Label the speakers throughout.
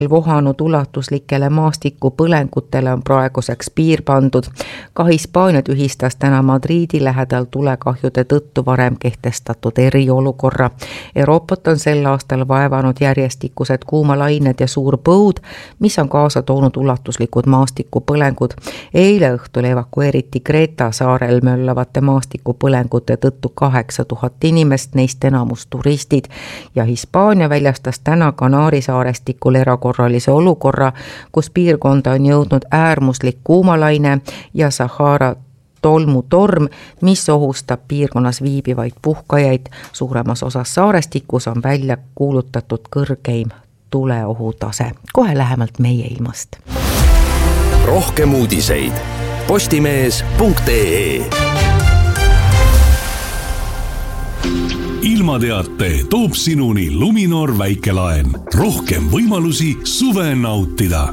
Speaker 1: vohanud ulatuslikele maastikupõlengutele on praeguseks piir pandud. Ka Hispaania tühistas täna Madriidi lähedal tulekahjude tõttu varem kehtestatud eriolukorra. Euroopat on sel aastal vaevanud järjestikused kuumalained ja suur põud, mis on kaasa toonud ulatuslikud maastikupõlengud. Eile õhtul evakueeriti Kreta saarel möllavate maastikupõlengute tõttu 8000 inimest, neist enamus turistid, ja Hispaania väljastas täna Kanaari saarestikul erakorralise olukorra, kus piirkonda on jõudnud äärmuslik kuumalaine ja Sahara tolmutorm, mis ohustab piirkonnas viibivaid puhkajaid. Suuremas osas saarestikus on välja kuulutatud kõrgeim tuleohutase. Kohe lähemalt meie ilmast.
Speaker 2: Rohkem uudiseid postimees.ee.
Speaker 3: Ilmateate toob sinuni Luminor väikelaen. Rohkem võimalusi suve nautida.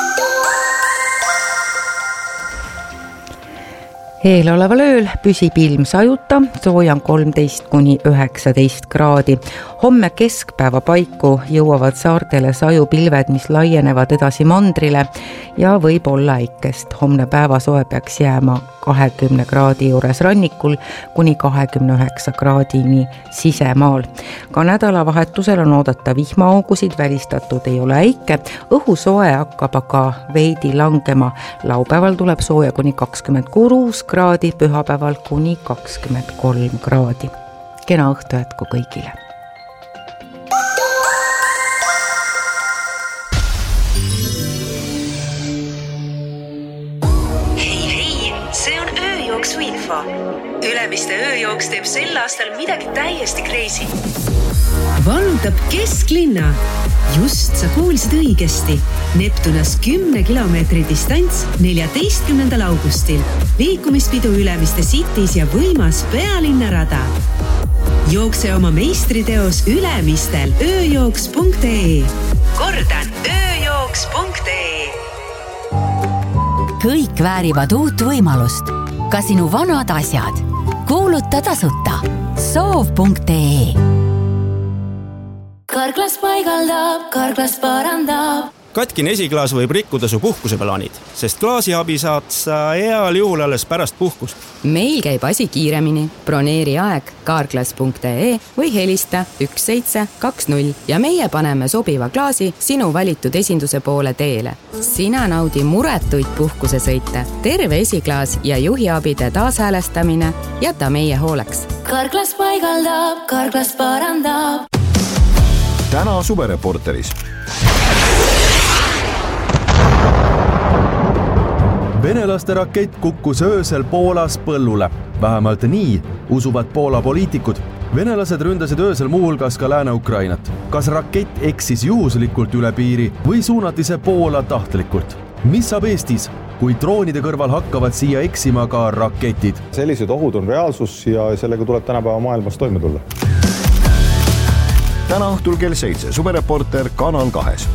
Speaker 1: Eeloleval ööl püsib ilm sajuta, sooja on 13–19 kraadi. Homme keskpäeva paiku jõuavad saartele sajupilved, mis laienevad edasi mandrile ja võib olla äikest. Homne päevasoe peaks jääma 20 kraadi juures rannikul kuni 29 kraadini sisemaal. Ka nädalavahetusel on oodata vihmaaugusid, välistatud ei ole äike. Õhusoe hakkab aga veidi langema. Laupäeval tuleb sooja kuni 26 kraadi, pühapäeval kuni 23 kraadi. Kena õhtu jätku kõigile.
Speaker 4: Info. Ülemiste ööjooks teeb sel aastal midagi täiesti crazy.
Speaker 5: Vallutab kesklinna. Just sa kuulsid õigesti. Neptunas 10 kilomeetri distants 14. augustil. Liikumispidu Ülemiste Cities ja võimas pealinnarada. Jookse oma meistriteos Ülemistel ööjooks.ee. Kordan, ööjooks.ee.
Speaker 6: Kõik väärivad uut võimalust. Ka sinu vanad asjad. Kuuluta tasuta. Soov.ee.
Speaker 7: Karklas paigaldab, Karklas parandab.
Speaker 8: Katkine esiklaas võib rikkuda su puhkuseplaanid, sest klaasiabi saad sa heal juhul alles pärast puhkust.
Speaker 9: Meil käib asi kiiremini. Broneeri aeg karklas.ee või helista 1720 ja meie paneme sobiva klaasi sinu valitud esinduse poole teele. Sina naudi muretuid puhkusesõite, terve esiklaas ja juhiabide taashäälestamine jäta meie hooleks.
Speaker 7: Karklas paigaldab, Karklas parandab.
Speaker 10: Täna suvereporteris. Venelaste rakett kukkus öösel Poolas põllule. Vähemalt nii usuvad Poola poliitikud. Venelased ründasid öösel muuhulgas ka Lääne-Ukrainat. Kas rakett eksis juhuslikult üle piiri või suunati see Poola tahtlikult? Mis saab Eestis, kui droonide kõrval hakkavad siia eksima ka raketid?
Speaker 11: Sellised ohud on reaalsus ja sellega tuleb tänapäeva maailmas toime tulla.
Speaker 10: Täna õhtul kell 7 suvereporter Kanal 2.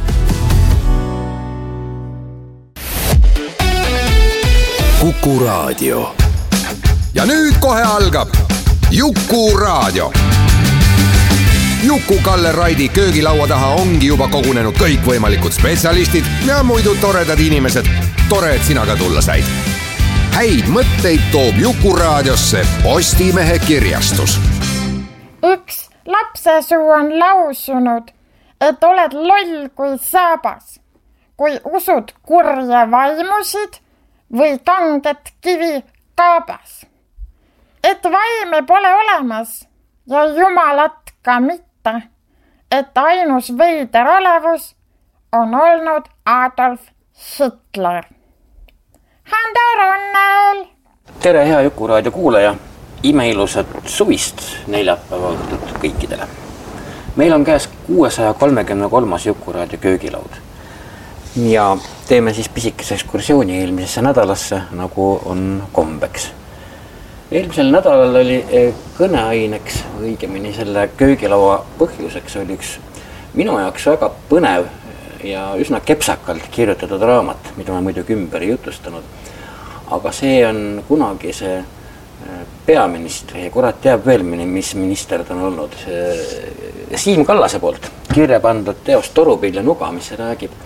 Speaker 2: Kuku Raadio. Ja nüüd kohe algab Juku Raadio. Juku-Kalle Raidi köögilaua taha ongi juba kogunenud kõikvõimalikud spetsialistid ja muidu toredad inimesed. Tore, et sina ka tulla said. Häid mõtteid toob Juku Raadiosse Postimehe kirjastus.
Speaker 12: Üks lapsesuu on lausunud, et oled loll kui saabas, kui usud kurje vaimusid või kanget kivi kaabas. Et vaime pole olemas ja jumalat ka mitte, et ainus veider olevus on olnud Adolf Hitler. Hando Ronnel!
Speaker 13: Tere, hea Juku Raadio kuulaja! Imeilusat suvist neljapäeva õhtut kõikidele. Meil on käes 633. Juku Raadio köögilaud. Ja teeme siis pisikese ekskursiooni eelmisesse nädalasse, nagu on kombeks. Eelmisel nädalal oli kõneaineks, õigemini selle köögilaua põhjuseks oli üks minu jaoks väga põnev ja üsna kepsakalt kirjutatud raamat, mida ma muidugi ümber ei jutustanud. Aga see on kunagi see peaministri ja kurat teab veel, mis minister ta on olnud. Siim Kallase poolt kirja pandud teost Torupill ja nuga, mis räägib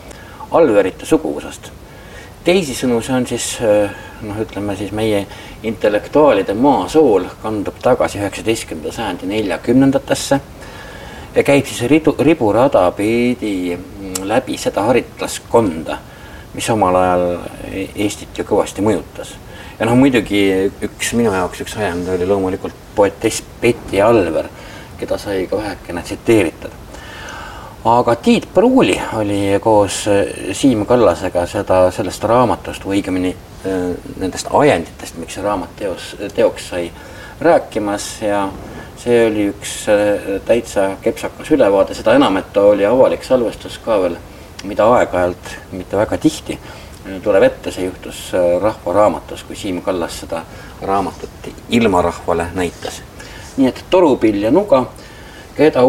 Speaker 13: Alverite suguvõsast. Teisisõnu, see on siis, ütleme siis meie intellektuaalide maasool kandub tagasi 19. sajandi 40-ndatesse ja käib siis riburada pidi läbi seda haritlaskonda, mis omal ajal Eestit ju kõvasti mõjutas. Ja muidugi minu jaoks üks ajend oli loomulikult poetess Betty Alver, keda sai ka vähekene tsiteeritud. Aga Tiit Pruuli oli koos Siim Kallasega sellest raamatust või õigemini nendest ajenditest, miks see raamat teoks sai rääkimas ja see oli üks täitsa kepsakas ülevaade, seda enam, et ta oli avalik salvestus ka veel, mida aeg-ajalt, mitte väga tihti, tuleb ette, see juhtus rahvaraamatus, kui Siim Kallas seda raamatut ilmarahvale näitas. Nii et Torupill ja Nuga, keda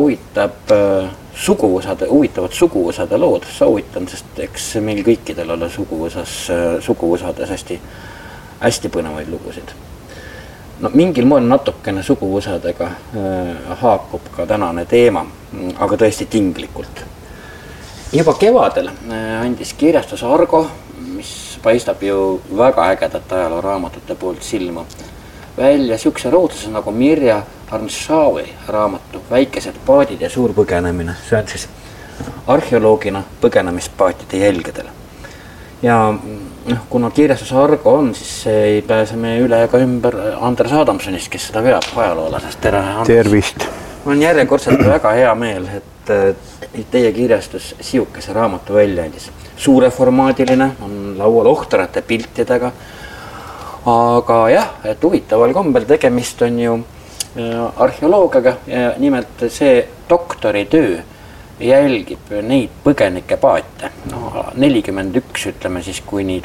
Speaker 13: huvitavad suguvõsade lood, soovitan, sest eks meil kõikidel ole suguvõsades hästi põnevaid lugusid. Mingil moel natukene suguvõsadega haakub ka tänane teema, aga tõesti tinglikult. Juba kevadel andis kirjastus Argo, mis paistab ju väga ägedate ajalooraamatute poolt silma, välja siukse roodsuse nagu Mirja Arnshavi raamatu Väikesed paadid ja suur põgenemine. See on siis arheoloogina põgenemispaatide jälgedele. Ja kuna kirjastus Argo on, siis ei pääse me üle ega ümber Andres Adamsonist, kes seda veab ajaloolasest.
Speaker 14: Tervist!
Speaker 13: On järjekordselt väga hea meel, et teie kirjastus siukese raamatu välja andis. Suureformaadiline, on laual ohtrate piltidega, aga jah, et huvitaval kombel tegemist on ju arheoloogiaga ja nimelt see doktoritöö jälgib neid põgenike paate. 41 ütleme siis kuni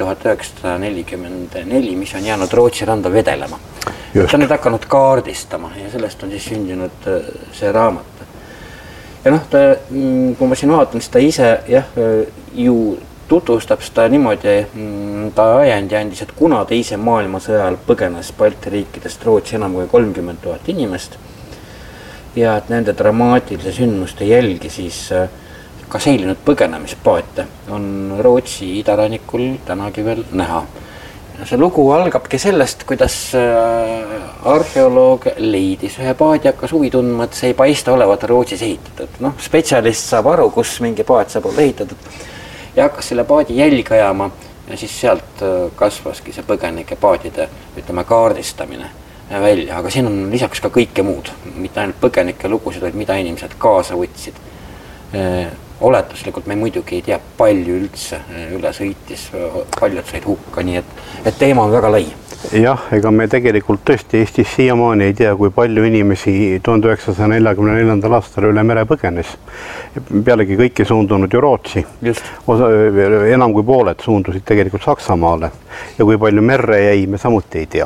Speaker 13: 1944, mis on jäänud Rootsi randa vedelema. Ta on nüüd hakanud kaardistama ja sellest on siis sündinud see raamat. Ja kui ma siin vaatan seda ise, ju tutvustab seda niimoodi, ta ajendi andis, et kuna teise maailmasõja ajal põgenes Balti riikidest Rootsi enam kui 30 000 inimest ja et nende dramaatilise sündmuste jälgi siis ka säilinud põgenemispaate on Rootsi idarannikul tänagi veel näha. See lugu algabki sellest, kuidas arheoloog leidis ühe paadi, hakkas huvi tundma, et see ei paista olevat Rootsis ehitatud. Spetsialist saab aru, kus mingi paat saab olla ehitatud ja hakkas selle paadi jälgi ajama ja siis sealt kasvaski see põgenike paadide, ütleme, kaardistamine välja. Aga siin on lisaks ka kõike muud, mitte ainult põgenike lugusid, vaid mida inimesed kaasa võtsid. Oletuslikult me muidugi ei tea, palju üldse üle sõitis, paljud said hukka, nii et teema on väga lai.
Speaker 14: Jah, ega me tegelikult tõesti Eestis siiamaani ei tea, kui palju inimesi 1944. aastal üle mere põgenes. Pealegi kõik ei suundunud ju Rootsi. Enam kui pooled suundusid tegelikult Saksamaale ja kui palju merre jäi, me samuti ei tea.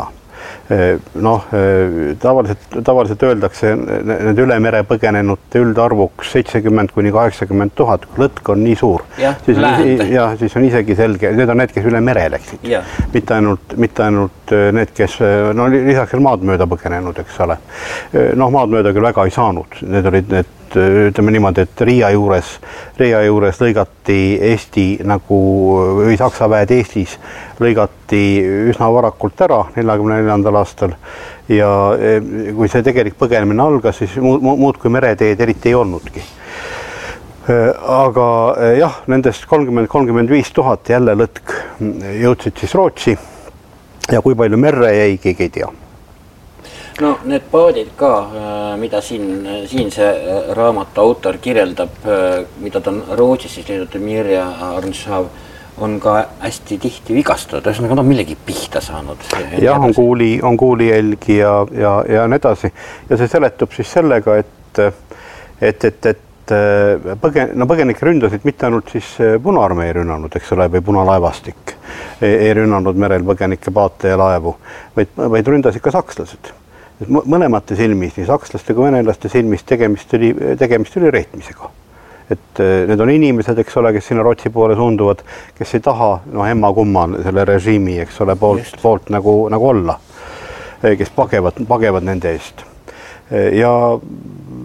Speaker 14: Tavaliselt öeldakse need üle mere põgenenute üldarvuks 70 kuni 80 000, kui lõtk on nii suur. Siis on isegi selge, need on need, kes üle mere läksid. Mitte ainult need, kes lisaks maad mööda põgenenud, eks ole. Maad mööda küll väga ei saanud. Need olid need, ütleme niimoodi, et Riia juures lõigati Eesti või Saksa väed Eestis lõigati üsna varakult ära 44. aastal ja kui see tegelik põgenemine algas, siis muud kui mereteed eriti ei olnudki. Aga jah, nendest 30-35 000 jälle lõtk jõudsid siis Rootsi ja kui palju merre jäi, keegi ei tea.
Speaker 13: Need paadid ka, mida siin see raamatu autor kirjeldab, mida ta on Rootsis siis leidnud Mirja Arnshav, on ka hästi tihti vigastatud, ühesõnaga on millegi pihta saanud.
Speaker 14: Jah, on kuulijälgi ja nii edasi. Ja see seletub siis sellega, et põgenikke ründasid mitte ainult siis Punaarmee ei rünnanud, eks ole, või Punalaevastik ei rünnanud merel põgenike paate ja laevu, vaid ründasid ka sakslased. Mõlemate silmis, nii sakslaste kui venelaste silmis tegemist oli reetmisega. Et need on inimesed, eks ole, kes sinna Rootsi poole suunduvad, kes ei taha emma-kumma selle režiimi, eks ole, poolt nagu olla, kes pagevad nende eest. Ja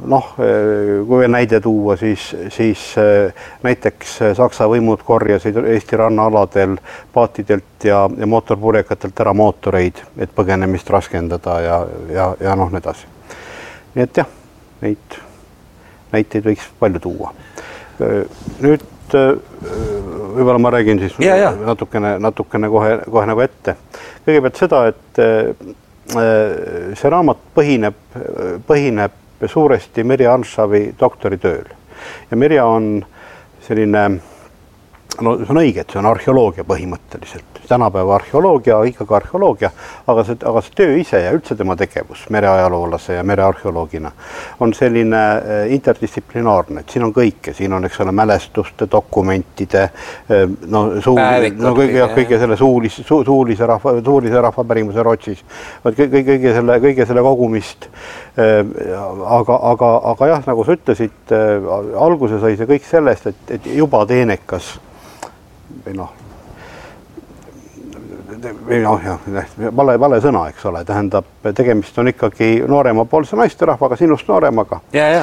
Speaker 14: kui veel näide tuua, siis näiteks Saksa võimud korjasid Eesti rannaaladel paatidelt ja mootorpurjekatelt ära mootoreid, et põgenemist raskendada ja nii edasi. Nii et jah, neid näiteid võiks palju tuua. Nüüd võib-olla ma räägin siis natukene kohe nagu ette. Kõigepealt seda, et see raamat põhineb suuresti Merja Arnshavi doktoritööl. Ja Merja on selline, see on õige, et see on arheoloogia põhimõtteliselt. Tänapäeva arheoloogia, ikkagi arheoloogia, aga see töö ise ja üldse tema tegevus mereajaloolase ja merearheoloogina on selline interdistsiplinaarne, et siin on kõike, siin on mälestuste, dokumentide, kõige selle suulise rahvapärimuse Rootsis, kõige selle kogumist. Aga jah, nagu sa ütlesid, alguse sai see kõik sellest, et juba teenekas vale sõna, eks ole, tähendab, tegemist on ikkagi nooremapoolse naisterahvaga, sinust nooremaga.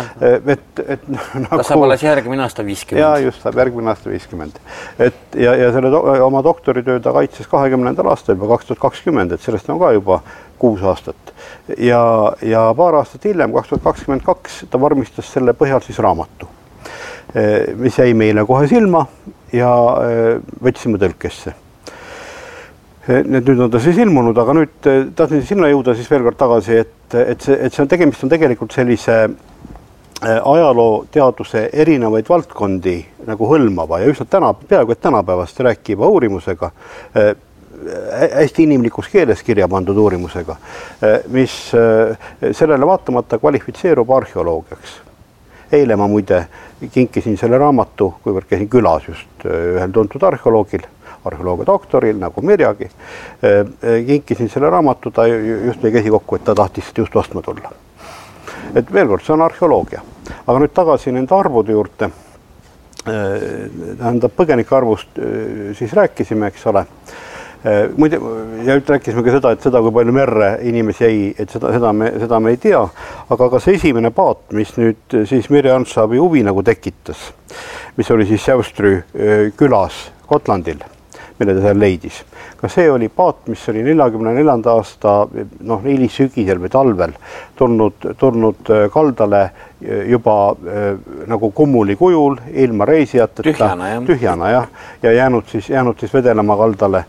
Speaker 13: Ta saab alles järgmine aasta 50.
Speaker 14: Ja just, saab järgmine aasta 50. Ja selle oma doktoritöö ta kaitses 20. aastal, juba 2020, et sellest on ka juba 6 aastat. Ja paar aastat hiljem, 2022, ta vormistas selle põhjal siis raamatu, mis jäi meile kohe silma ja võtsime tõlkesse. Nüüd on ta siis ilmunud, aga nüüd tahtsin sinna jõuda siis veel kord tagasi, et see tegemist on tegelikult sellise ajalooteaduse erinevaid valdkondi nagu hõlmava ja üsna peaaegu et tänapäevast rääkiva uurimusega, hästi inimlikus keeles kirja pandud uurimusega, mis sellele vaatamata kvalifitseerub arheoloogiaks. Eile ma muide kinkisin selle raamatu, kuivõrd käisin külas just ühel tuntud arheoloogia doktoril, nagu Merjagi, kinkisin selle raamatu, ta just ei käsi kokku, et ta tahtis just ostma tulla. Et veel kord, see on arheoloogia. Aga nüüd tagasi nende arvude juurde, tähendab põgenike arvust siis rääkisime, eks ole. Ja rääkisime ka seda, et seda, kui palju merre inimesi jäi, et seda me ei tea, aga ka see esimene paat, mis nüüd siis Merja Arnshavi huvi nagu tekitas, mis oli siis Säustry külas Gotlandil, mille ta seal leidis. Ka see oli paat, mis oli 44. aasta hilissügisel või talvel tulnud kaldale juba nagu kummuli kujul, ilma reisijateta, tühjana ja jäänud siis vedelema kaldale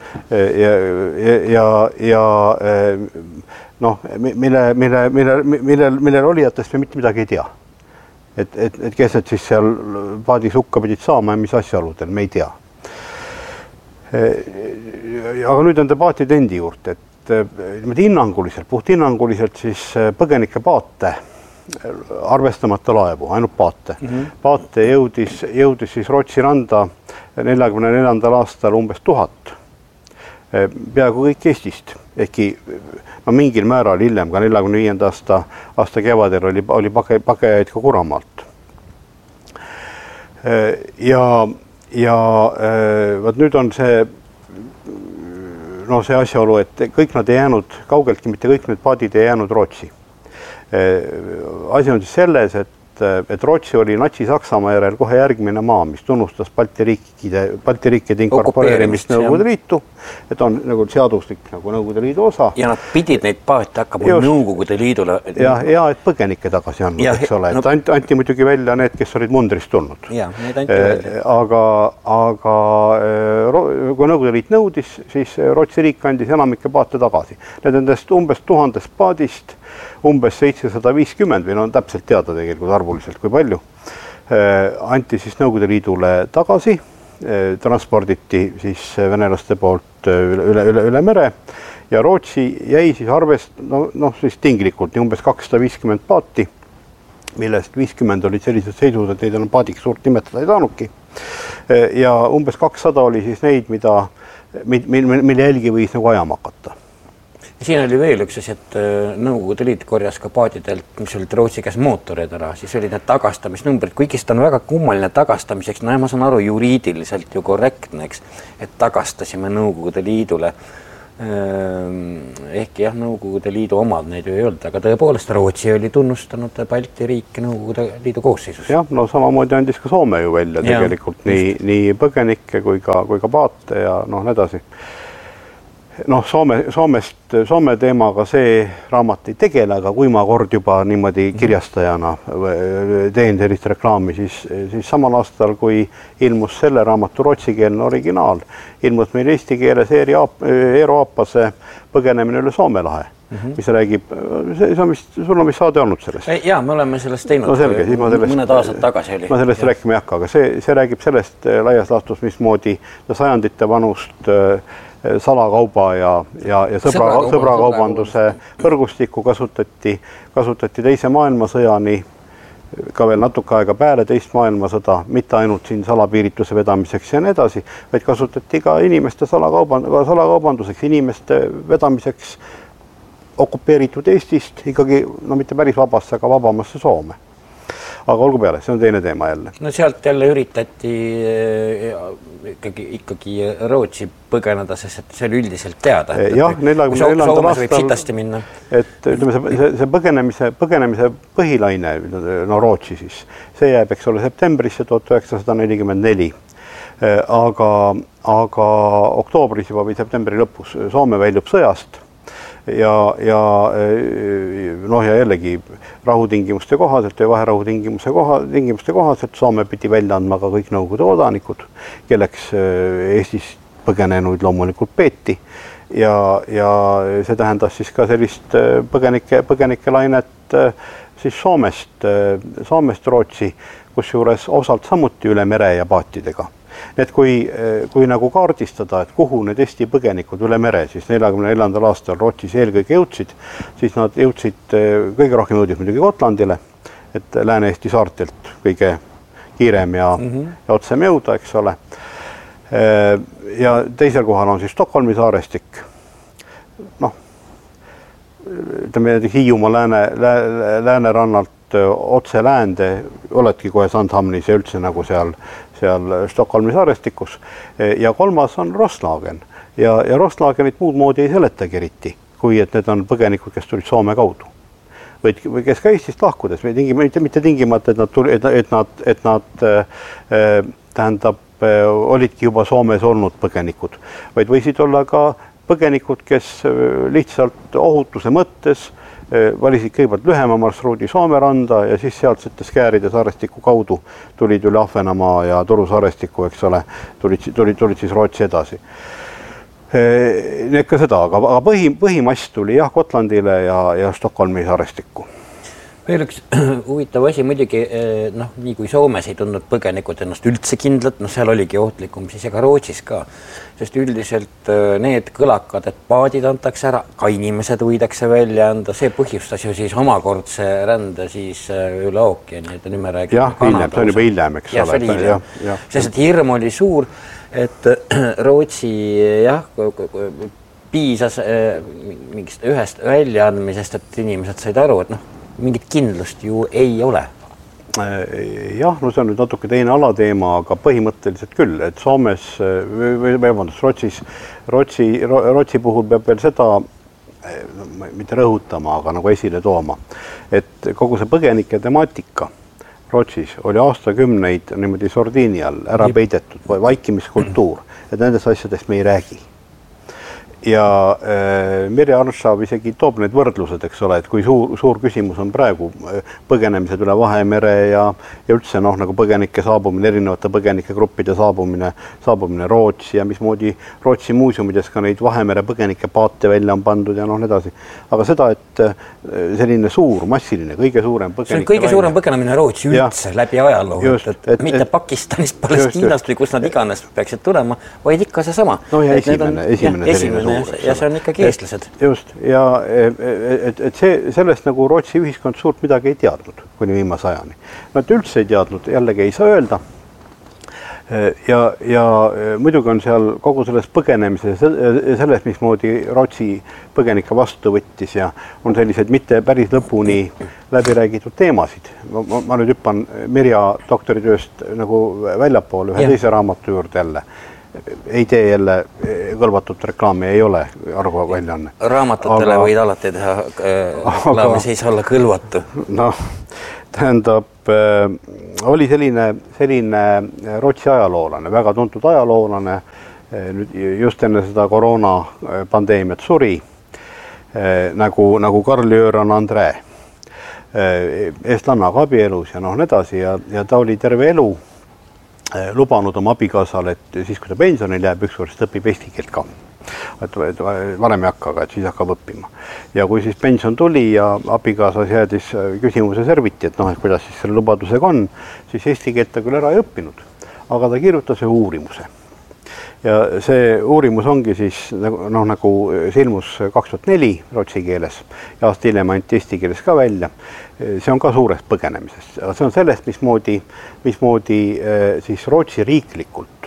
Speaker 14: millel olijatest me mitte midagi ei tea. Et kes need siis seal paadis hukka pidid saama ja mis asjaoludel, me ei tea. Aga nüüd on paatide endi juurde, et puhthinnanguliselt siis põgenike paate, arvestamata laevu, ainult paate. Paate jõudis siis Rootsi randa 44. aastal umbes 1000. Peaaegu kõik Eestist, ehkki mingil määral hiljem, ka 45. aasta kevadel oli pagejaid ka Kuramaalt. Ja vaat nüüd on see asjaolu, et kõik nad ei jäänud, kaugeltki mitte kõik need paadid ei jäänud Rootsi. Asi on siis selles, et Rootsi oli Natsi-Saksamaa järel kohe järgmine maa, mis tunnustas Balti riikide inkorporeerimist Nõukogude Liitu, et on nagu seaduslik nagu Nõukogude Liidu osa.
Speaker 13: Ja nad pidid neid paate hakkama Nõukogude Liidule.
Speaker 14: Ja et põgenikke tagasi andnud, eks ole. Et anti muidugi välja need, kes olid mundrist tulnud.
Speaker 13: Ja, need anti välja.
Speaker 14: Aga kui Nõukogude Liit nõudis, siis Rootsi riik andis enamikke paate tagasi. Need endast umbes 1000 paadist umbes 750 või täpselt teada tegelikult arvuliselt kui palju, anti siis Nõukogude Liidule tagasi, transporditi siis venelaste poolt üle mere ja Rootsi jäi siis siis tinglikult nii umbes 250 paati, millest 50 olid sellised seisud, et neid on paadiks suurt nimetada ei saanudki. Ja umbes 200 oli siis neid, mille jälgi võis nagu ajama hakata.
Speaker 13: Siin oli veel üks asi, et Nõukogude Liit korjas ka paadidelt, mis olid Rootsi käes mootoreid ära, siis olid need tagastamisnumbrid, kuigi seda on väga kummaline tagastamiseks, ma saan aru juriidiliselt ju korrektne, eks, et tagastasime Nõukogude Liidule Ehkki jah, Nõukogude Liidu omad neid ju ei olnud, aga tõepoolest Rootsi oli tunnustanud Balti riike Nõukogude Liidu koosseisus.
Speaker 14: Jah, no samamoodi andis ka Soome ju välja tegelikult nii põgenikke kui ka paate ja nii edasi. Soome teemaga see raamat ei tegele, aga kui ma kord juba niimoodi kirjastajana teen sellist reklaami, siis samal aastal, kui ilmus selle raamatu rootsikeelne originaal, ilmus meil eesti keeles Eero Aapase Põgenemine üle Soome lahe, mis räägib, sul on vist saade olnud sellest?
Speaker 13: Jaa, me oleme sellest teinud, mõned aastad tagasi oli.
Speaker 14: Ma sellest rääkima ei hakka, aga see räägib sellest laias laastus, mismoodi sajandite vanust salakauba ja sõbrakaubanduse võrgustikku kasutati teise maailmasõjani, ka veel natuke aega peale teist maailmasõda, mitte ainult siin salapiirituse vedamiseks ja nii edasi, vaid kasutati ka inimeste salakaubanduseks, inimeste vedamiseks okupeeritud Eestist ikkagi, mitte päris vabasse, aga vabamasse Soome. Aga olgu peale, see on teine teema jälle.
Speaker 13: No sealt jälle üritati ikkagi Rootsi põgeneda, sest see oli üldiselt teada.
Speaker 14: Jah, 44.
Speaker 13: Soomes võib sitasti minna.
Speaker 14: Et see põgenemise põhilaine, Rootsi siis, see jääb, eks ole, septembrisse 1944. Aga oktoobris juba või septembri lõpus Soome väljub sõjast. Ja jällegi rahutingimuste kohaselt ja vaherahutingimuste kohaselt Soome pidi välja andma ka kõik Nõukogude kodanikud, kelleks Eestis põgenenuid loomulikult peeti ja see tähendas siis ka sellist põgenike lainet siis Soomest Rootsi, kus juures osalt samuti üle mere ja paatidega. Need kui nagu kaardistada, et kuhu need Eesti põgenikud üle mere, siis 44. aastal Rootsis eelkõige jõudsid, siis nad jõudsid kõige rohkem jõudis muidugi Gotlandile, et Lääne-Eesti saartelt kõige kiirem ja otsem jõuda, eks ole. Ja teisel kohal on siis Stockholmi saarestik. Ütleme, Hiiumaa läänerannalt otse läände, oledki kohe Sandhamnis ja üldse nagu seal Stockholmi saarestikus. Ja kolmas on Roslagen. Ja Roslagenit muud moodi ei seletagi eriti, kui et need on põgenikud, kes tulid Soome kaudu. Või kes ka Eestist lahkudes, mitte tingimata, et nad olidki juba Soomes olnud põgenikud, vaid võisid olla ka põgenikud, kes lihtsalt ohutuse mõttes valisid kõigepealt lühema marsruudi Soome randa ja siis sealtsetes Kääride saarestiku kaudu tulid üle Ahvenamaa ja Turu saarestiku, eks ole, tulid siis Rootsi edasi. Need ka seda, aga põhimass tuli jah Gotlandile ja Stockholmi saarestikku.
Speaker 13: Veel üks huvitav asi muidugi, nii kui Soomes ei tundnud põgenikud ennast üldse kindlad, seal oligi ohtlikum, siis ega Rootsis ka. Sest üldiselt need kõlakad, et paadid antakse ära, ka inimesed võidakse välja anda, see põhjustas ju siis omakordse rände siis üle ookeani, et nüüd me räägime
Speaker 14: jah, Kanada. See on juba hiljem, eks ole.
Speaker 13: Sest hirm oli suur, et Rootsi piisas mingist ühest väljaandmisest, et inimesed said aru, et mingit kindlust ju ei ole.
Speaker 14: Jah, see on nüüd natuke teine alateema, aga põhimõtteliselt küll, et Soomes, Rootsi puhul peab veel seda, mitte rõhutama, aga nagu esile tooma, et kogu see põgenike temaatika Rootsis oli aastakümneid niimoodi sordiini all ära peidetud, vaikimiskultuur, et nendest asjadest me ei räägi. Ja Merje Arnšav isegi toob need võrdlused, eks ole, et kui suur küsimus on praegu põgenemised üle Vahemere ja üldse nagu põgenike saabumine, erinevate põgenike gruppide saabumine Rootsi ja mismoodi Rootsi muuseumides ka neid Vahemere põgenike paate välja on pandud ja edasi. Aga seda, et selline suur, massiline, kõige suurem põgenike
Speaker 13: see on kõige suurem põgenemine Rootsi üldse läbi ajaloo, et mitte Pakistanist, Palestiinast või kus nad iganes peaksid tulema, vaid ikka see sama.
Speaker 14: No ja esimene
Speaker 13: ja see on ikkagi eestlased.
Speaker 14: Just, ja et sellest nagu Rootsi ühiskond suurt midagi ei teadnud kuni viimase ajani. Nad üldse ei teadnud, jällegi ei saa öelda. Ja muidugi on seal kogu selles põgenemise, selles mismoodi Rootsi põgenike vastu võttis ja on sellised mitte päris lõpuni läbi räägitud teemasid. Ma nüüd hüppan Mirja doktoritööst nagu väljapoole ühe teise raamatu juurde jälle. ei tee jälle kõlvatut reklaami, ei ole Argo väljaanne.
Speaker 13: Raamatutele võid alati teha reklaami, see ei saa olla kõlvatu.
Speaker 14: Noh, tähendab, oli selline Rootsi ajaloolane, väga tuntud ajaloolane, nüüd just enne seda koroonapandeemiat suri, nagu Karl-Göran André, eestlannaga abielus ja edasi ja ta oli terve elu lubanud oma abikaasale, et siis kui ta pensionil jääb, ükskord siis õpib eesti keelt ka. Et varem ei hakka, aga et siis hakkab õppima. Ja kui siis pension tuli ja abikaasas jäädis küsimuse serviti, et et kuidas siis selle lubadusega on, siis eesti keelt ta küll ära ei õppinud, aga ta kirjutas ühe uurimuse. Ja see uurimus ongi siis nagu see ilmus 2004 rootsi keeles ja aasta hiljem anti eesti keeles ka välja. See on ka suurest põgenemisest. See on sellest, mismoodi siis Rootsi riiklikult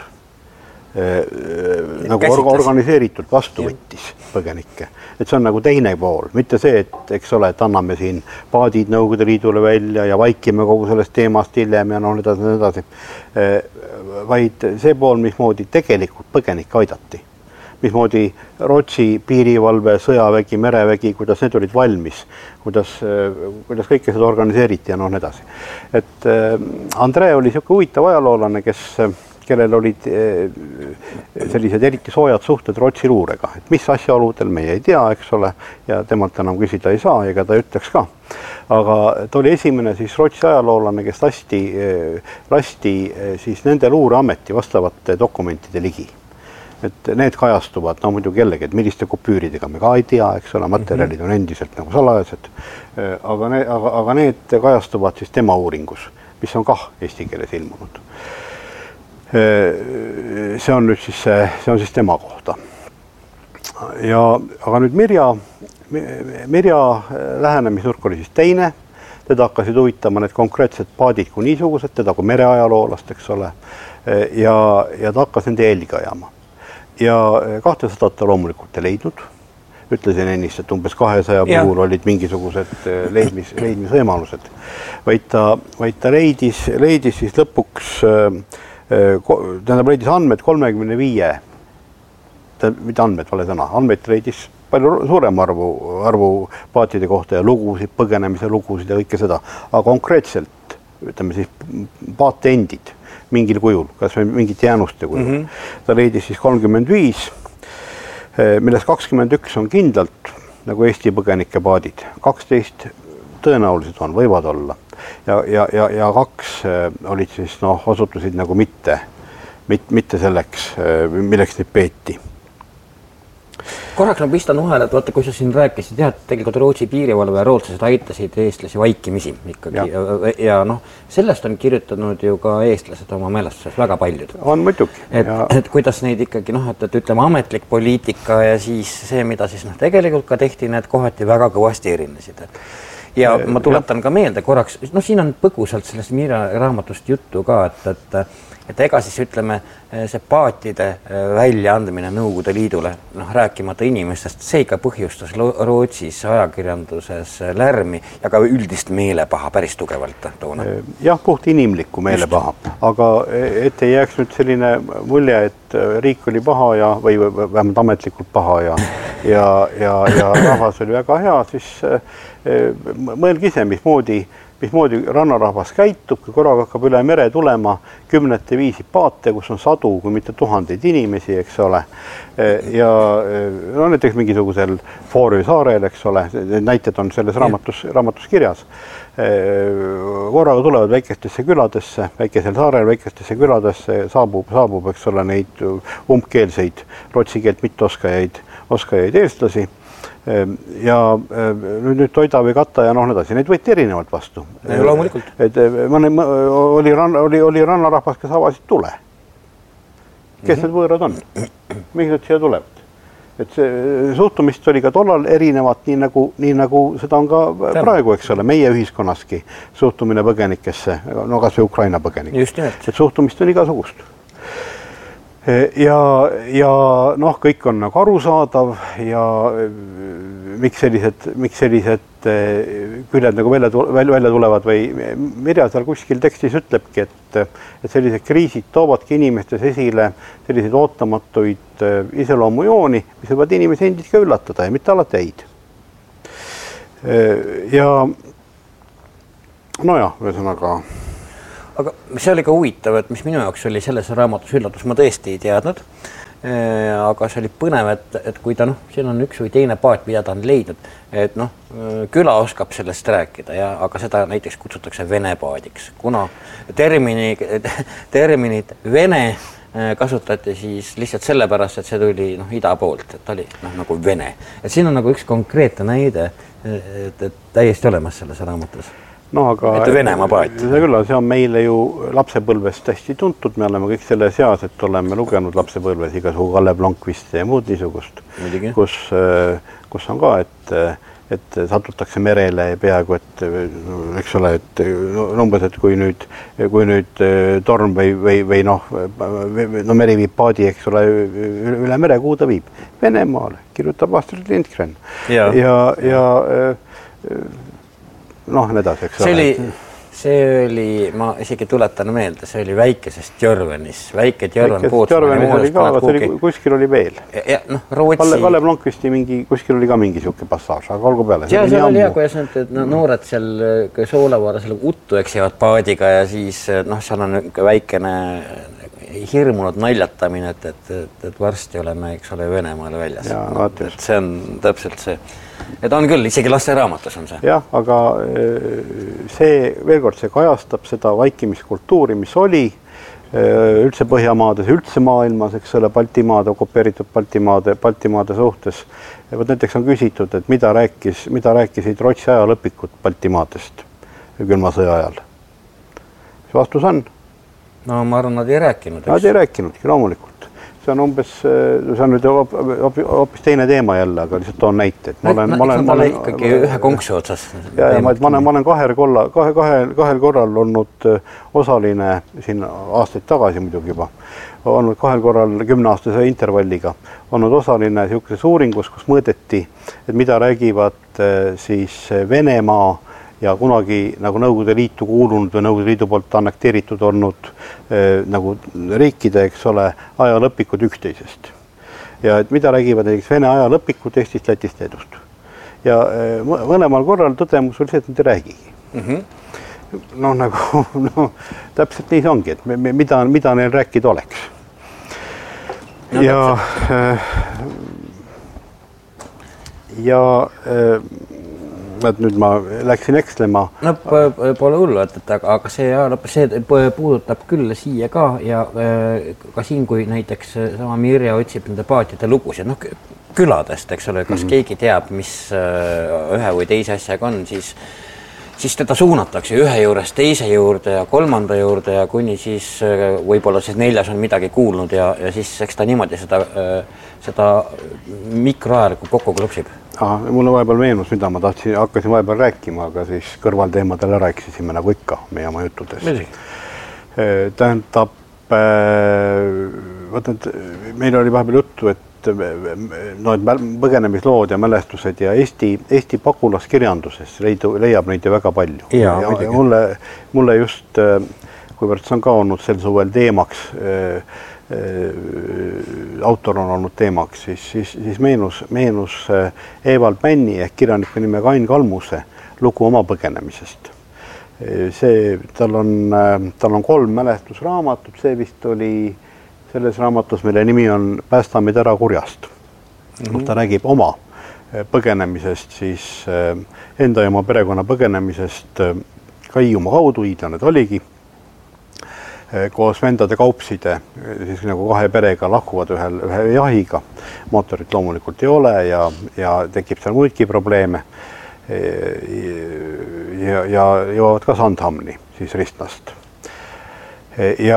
Speaker 14: nagu organiseeritult vastu võttis põgenikke. Et see on nagu teine pool, mitte see, et eks ole, et anname siin paadid Nõukogude Liidule välja ja vaikime kogu sellest teemast hiljem ja edasi. Vaid see pool, mismoodi tegelikult põgenikke aidati. Mismoodi Rootsi piirivalve, sõjavägi, merevägi, kuidas need olid valmis, kuidas kõike seda organiseeriti ja edasi. Et André oli selline huvitav ajaloolane, kellel olid sellised eriti soojad suhted Rootsi luurega, et mis asjaoludel meie ei tea, eks ole, ja temalt enam küsida ei saa, ega ta ütleks ka. Aga ta oli esimene siis Rootsi ajaloolane, kes lasti siis nende luureameti vastavate dokumentide ligi. Et need kajastuvad, muidugi jällegi, et milliste kopüüridega me ka ei tea, eks ole, materjalid on endiselt nagu salajased, aga need kajastuvad siis tema uuringus, mis on kah eesti keeles ilmunud. See on nüüd siis tema kohta. Aga nüüd Mirja lähenemisnurk oli siis teine, teda hakkasid huvitama need konkreetsed paadid kui niisugused, teda kui mereajaloolast, eks ole, ja ta hakkas nende jälgi ajama. Ja 200 ta loomulikult ei leidnud, ütlesin ennist, et umbes 200 puhul olid mingisugused leidmisvõimalused, vaid ta leidis siis lõpuks leidis andmed 35, mitte andmed, vale sõna, andmed leidis palju suurema arvu paatide kohta ja lugusid, põgenemise lugusid ja kõike seda, aga konkreetselt, ütleme siis, paate endid mingil kujul, kas või mingit jäänuste kujul. Ta leidis siis 35, millest 21 on kindlalt nagu Eesti põgenike paadid, 12 tõenäoliselt võivad olla. Ja 2 olid siis, osutusid nagu mitte selleks, milleks neid peeti.
Speaker 13: Korraks ma pistan vahele, et vaata, kui sa siin rääkisid, et tegelikult Rootsi piirivalve ja rootslased aitasid eestlasi vaikimisi ikkagi. Ja sellest on kirjutanud ju ka eestlased oma meelestuses väga paljud.
Speaker 14: On muidugi.
Speaker 13: Et kuidas neid ikkagi, et ütleme ametlik poliitika ja siis see, mida siis tegelikult ka tehti, need kohati väga kõvasti erinesid. Ja ma tuletan ka meelde korraks, siin on põgusalt sellest Mirja raamatust juttu ka, et ega siis ütleme see paatide väljaandmine Nõukogude Liidule, rääkimata inimestest, see ikka põhjustas Rootsis ajakirjanduses lärmi ja ka üldist meelepaha päris tugevalt toona.
Speaker 14: Jah, puht inimlikku meelepaha, aga et ei jääks nüüd selline mulje, et riik oli paha või vähemalt ametlikult paha ja rahvas oli väga hea, siis mõelge ise, mismoodi rannarahvas käitub, kui korraga hakkab üle mere tulema 10 viisi paate, kus on 100, kui mitte 1000 inimesi, eks ole. Ja näiteks mingisugusel Fooröö saarel, eks ole, näited on selles raamatus kirjas. Korraga tulevad väikestesse küladesse, väikesel saarel väikestesse küladesse saabub, eks ole, neid umbkeelseid, rootsi keelt mitteoskajaid eestlasi. Ja nüüd toida või katta ja edasi. Neid võeti erinevalt vastu.
Speaker 13: Loomulikult.
Speaker 14: Oli rannarahvas, kes avasid tule. Kes need võõrad on? Miks nad siia tulevad? Et see suhtumist oli ka tollal erinevat, nii nagu seda on ka praegu, eks ole, meie ühiskonnaski suhtumine põgenikesse, kas või Ukraina põgenik. Et suhtumist on igasugust. Ja kõik on nagu arusaadav ja miks sellised küljed nagu välja tulevad või Mirja seal kuskil tekstis ütlebki, et sellised kriisid toovadki inimestes esile selliseid ootamatuid iseloomujooni, mis võivad inimesi endid ka üllatada ja mitte alati häid. Ja nojah, ühesõnaga.
Speaker 13: Aga see oli ka huvitav, et mis minu jaoks oli selles raamatus üllatus, ma tõesti ei teadnud. Aga see oli põnev, et kui ta siin on üks või teine paat, mida ta on leidnud, et küla oskab sellest rääkida, aga seda näiteks kutsutakse vene paadiks, kuna terminit vene kasutati siis lihtsalt sellepärast, et see tuli ida poolt, et ta oli nagu vene. Et siin on nagu üks konkreetne näide, et täiesti olemas selles raamatus.
Speaker 14: Aga
Speaker 13: Venemaa paat.
Speaker 14: See on meile ju lapsepõlvest hästi tuntud, me oleme kõik selle seas, et oleme lugenud lapsepõlves igasugu Kalle Blomqvist ja muud niisugust, kus on ka, et satutakse merele ja peaaegu, et eks ole, et umbes, et kui nüüd torm või meri viib paadi, eks ole, üle mere, kuhu ta viib? Venemaale, kirjutab Astrid Lindgren. Ja nedasi, eks ole.
Speaker 13: See oli, ma isegi tuletan meelde, see oli Väikesest Jörvenis. Väike Jörven
Speaker 14: kuskil oli veel. Kalle Blomqvisti kuskil oli ka mingi siuke passaaž, aga olgu peale.
Speaker 13: Ja seal oli hea, kuidas noored seal Soolavaara selle uttu eksivad paadiga ja siis seal on väikene hirmunud naljatamine, et varsti oleme, eks ole, Venemaale väljas. Et see on täpselt see. Et on küll, isegi laste raamatus on see.
Speaker 14: Jah, aga see, veel kord, see kajastab seda vaikimiskultuuri, mis oli üldse Põhjamaades, üldse maailmas, eks ole, Baltimaade, okupeeritud Baltimaade suhtes. Näiteks on küsitud, et mida rääkisid Rootsi ajalõpikud Baltimaadest külma sõja ajal. Mis vastus on?
Speaker 13: No ma arvan, nad ei rääkinud.
Speaker 14: Nad ei rääkinudki, loomulikult. See on umbes, see on nüüd hoopis teine teema jälle, aga lihtsalt toon näite.
Speaker 13: Ma olen ikkagi ühe konksu otsas.
Speaker 14: Ma olen kahel korral olnud osaline, siin aastaid tagasi muidugi juba, olnud kahel korral 10-aastase intervalliga, olnud osaline niisuguses uuringus, kus mõõdeti, et mida räägivad siis Venemaa ja kunagi nagu Nõukogude Liitu kuulunud või Nõukogude Liidu poolt annekteeritud olnud nagu riikide, eks ole, ajalõpikud üksteisest. Ja et mida räägivad näiteks Vene ajalõpikud Eestist, Lätist ja Edust. Ja mõlemal korral tõdemus oli see, et nad ei räägigi. Täpselt nii see ongi, et mida neil rääkida oleks. Ja nüüd ma läksin ekslema.
Speaker 13: Pole hullu, aga see puudutab küll siia ka ja ka siin, kui näiteks sama Mirja otsib nende paatide lugusid, küladest, eks ole, kas keegi teab, mis ühe või teise asjaga on, siis teda suunatakse ühe juures teise juurde ja kolmanda juurde ja kuni siis võib-olla siis neljas on midagi kuulnud ja siis eks ta niimoodi seda mikroajalikku kokku klopsib.
Speaker 14: Mulle vahepeal meenus, mida ma hakkasin vahepeal rääkima, aga siis kõrvalteemadel ära eksisime nagu ikka meie oma juttudes. Tähendab, meil oli vahepeal juttu, et põgenemislood ja mälestused ja Eesti pagulaskirjanduses leiab neid ju väga palju. Ja mulle just, kuivõrd see on ka olnud sel suvel teemaks, autor on olnud teemaks, siis meenus Evald Männi ehk kirjaniku nimega Ain Kalmuse lugu oma põgenemisest. Tal on 3 mälestusraamatut, see vist oli selles raamatus, mille nimi on Päästame ära kurjast. Ta räägib oma põgenemisest, siis enda ja oma perekonna põgenemisest ka Hiiumaa kaudu, hiidlane ta oligi. Koos vendade Kaupside, siis nagu 2 perega lahkuvad ühe jahiga. Mootorit loomulikult ei ole ja tekib seal muidki probleeme. Ja jõuavad ka Sandhamni, siis Ristnast. Ja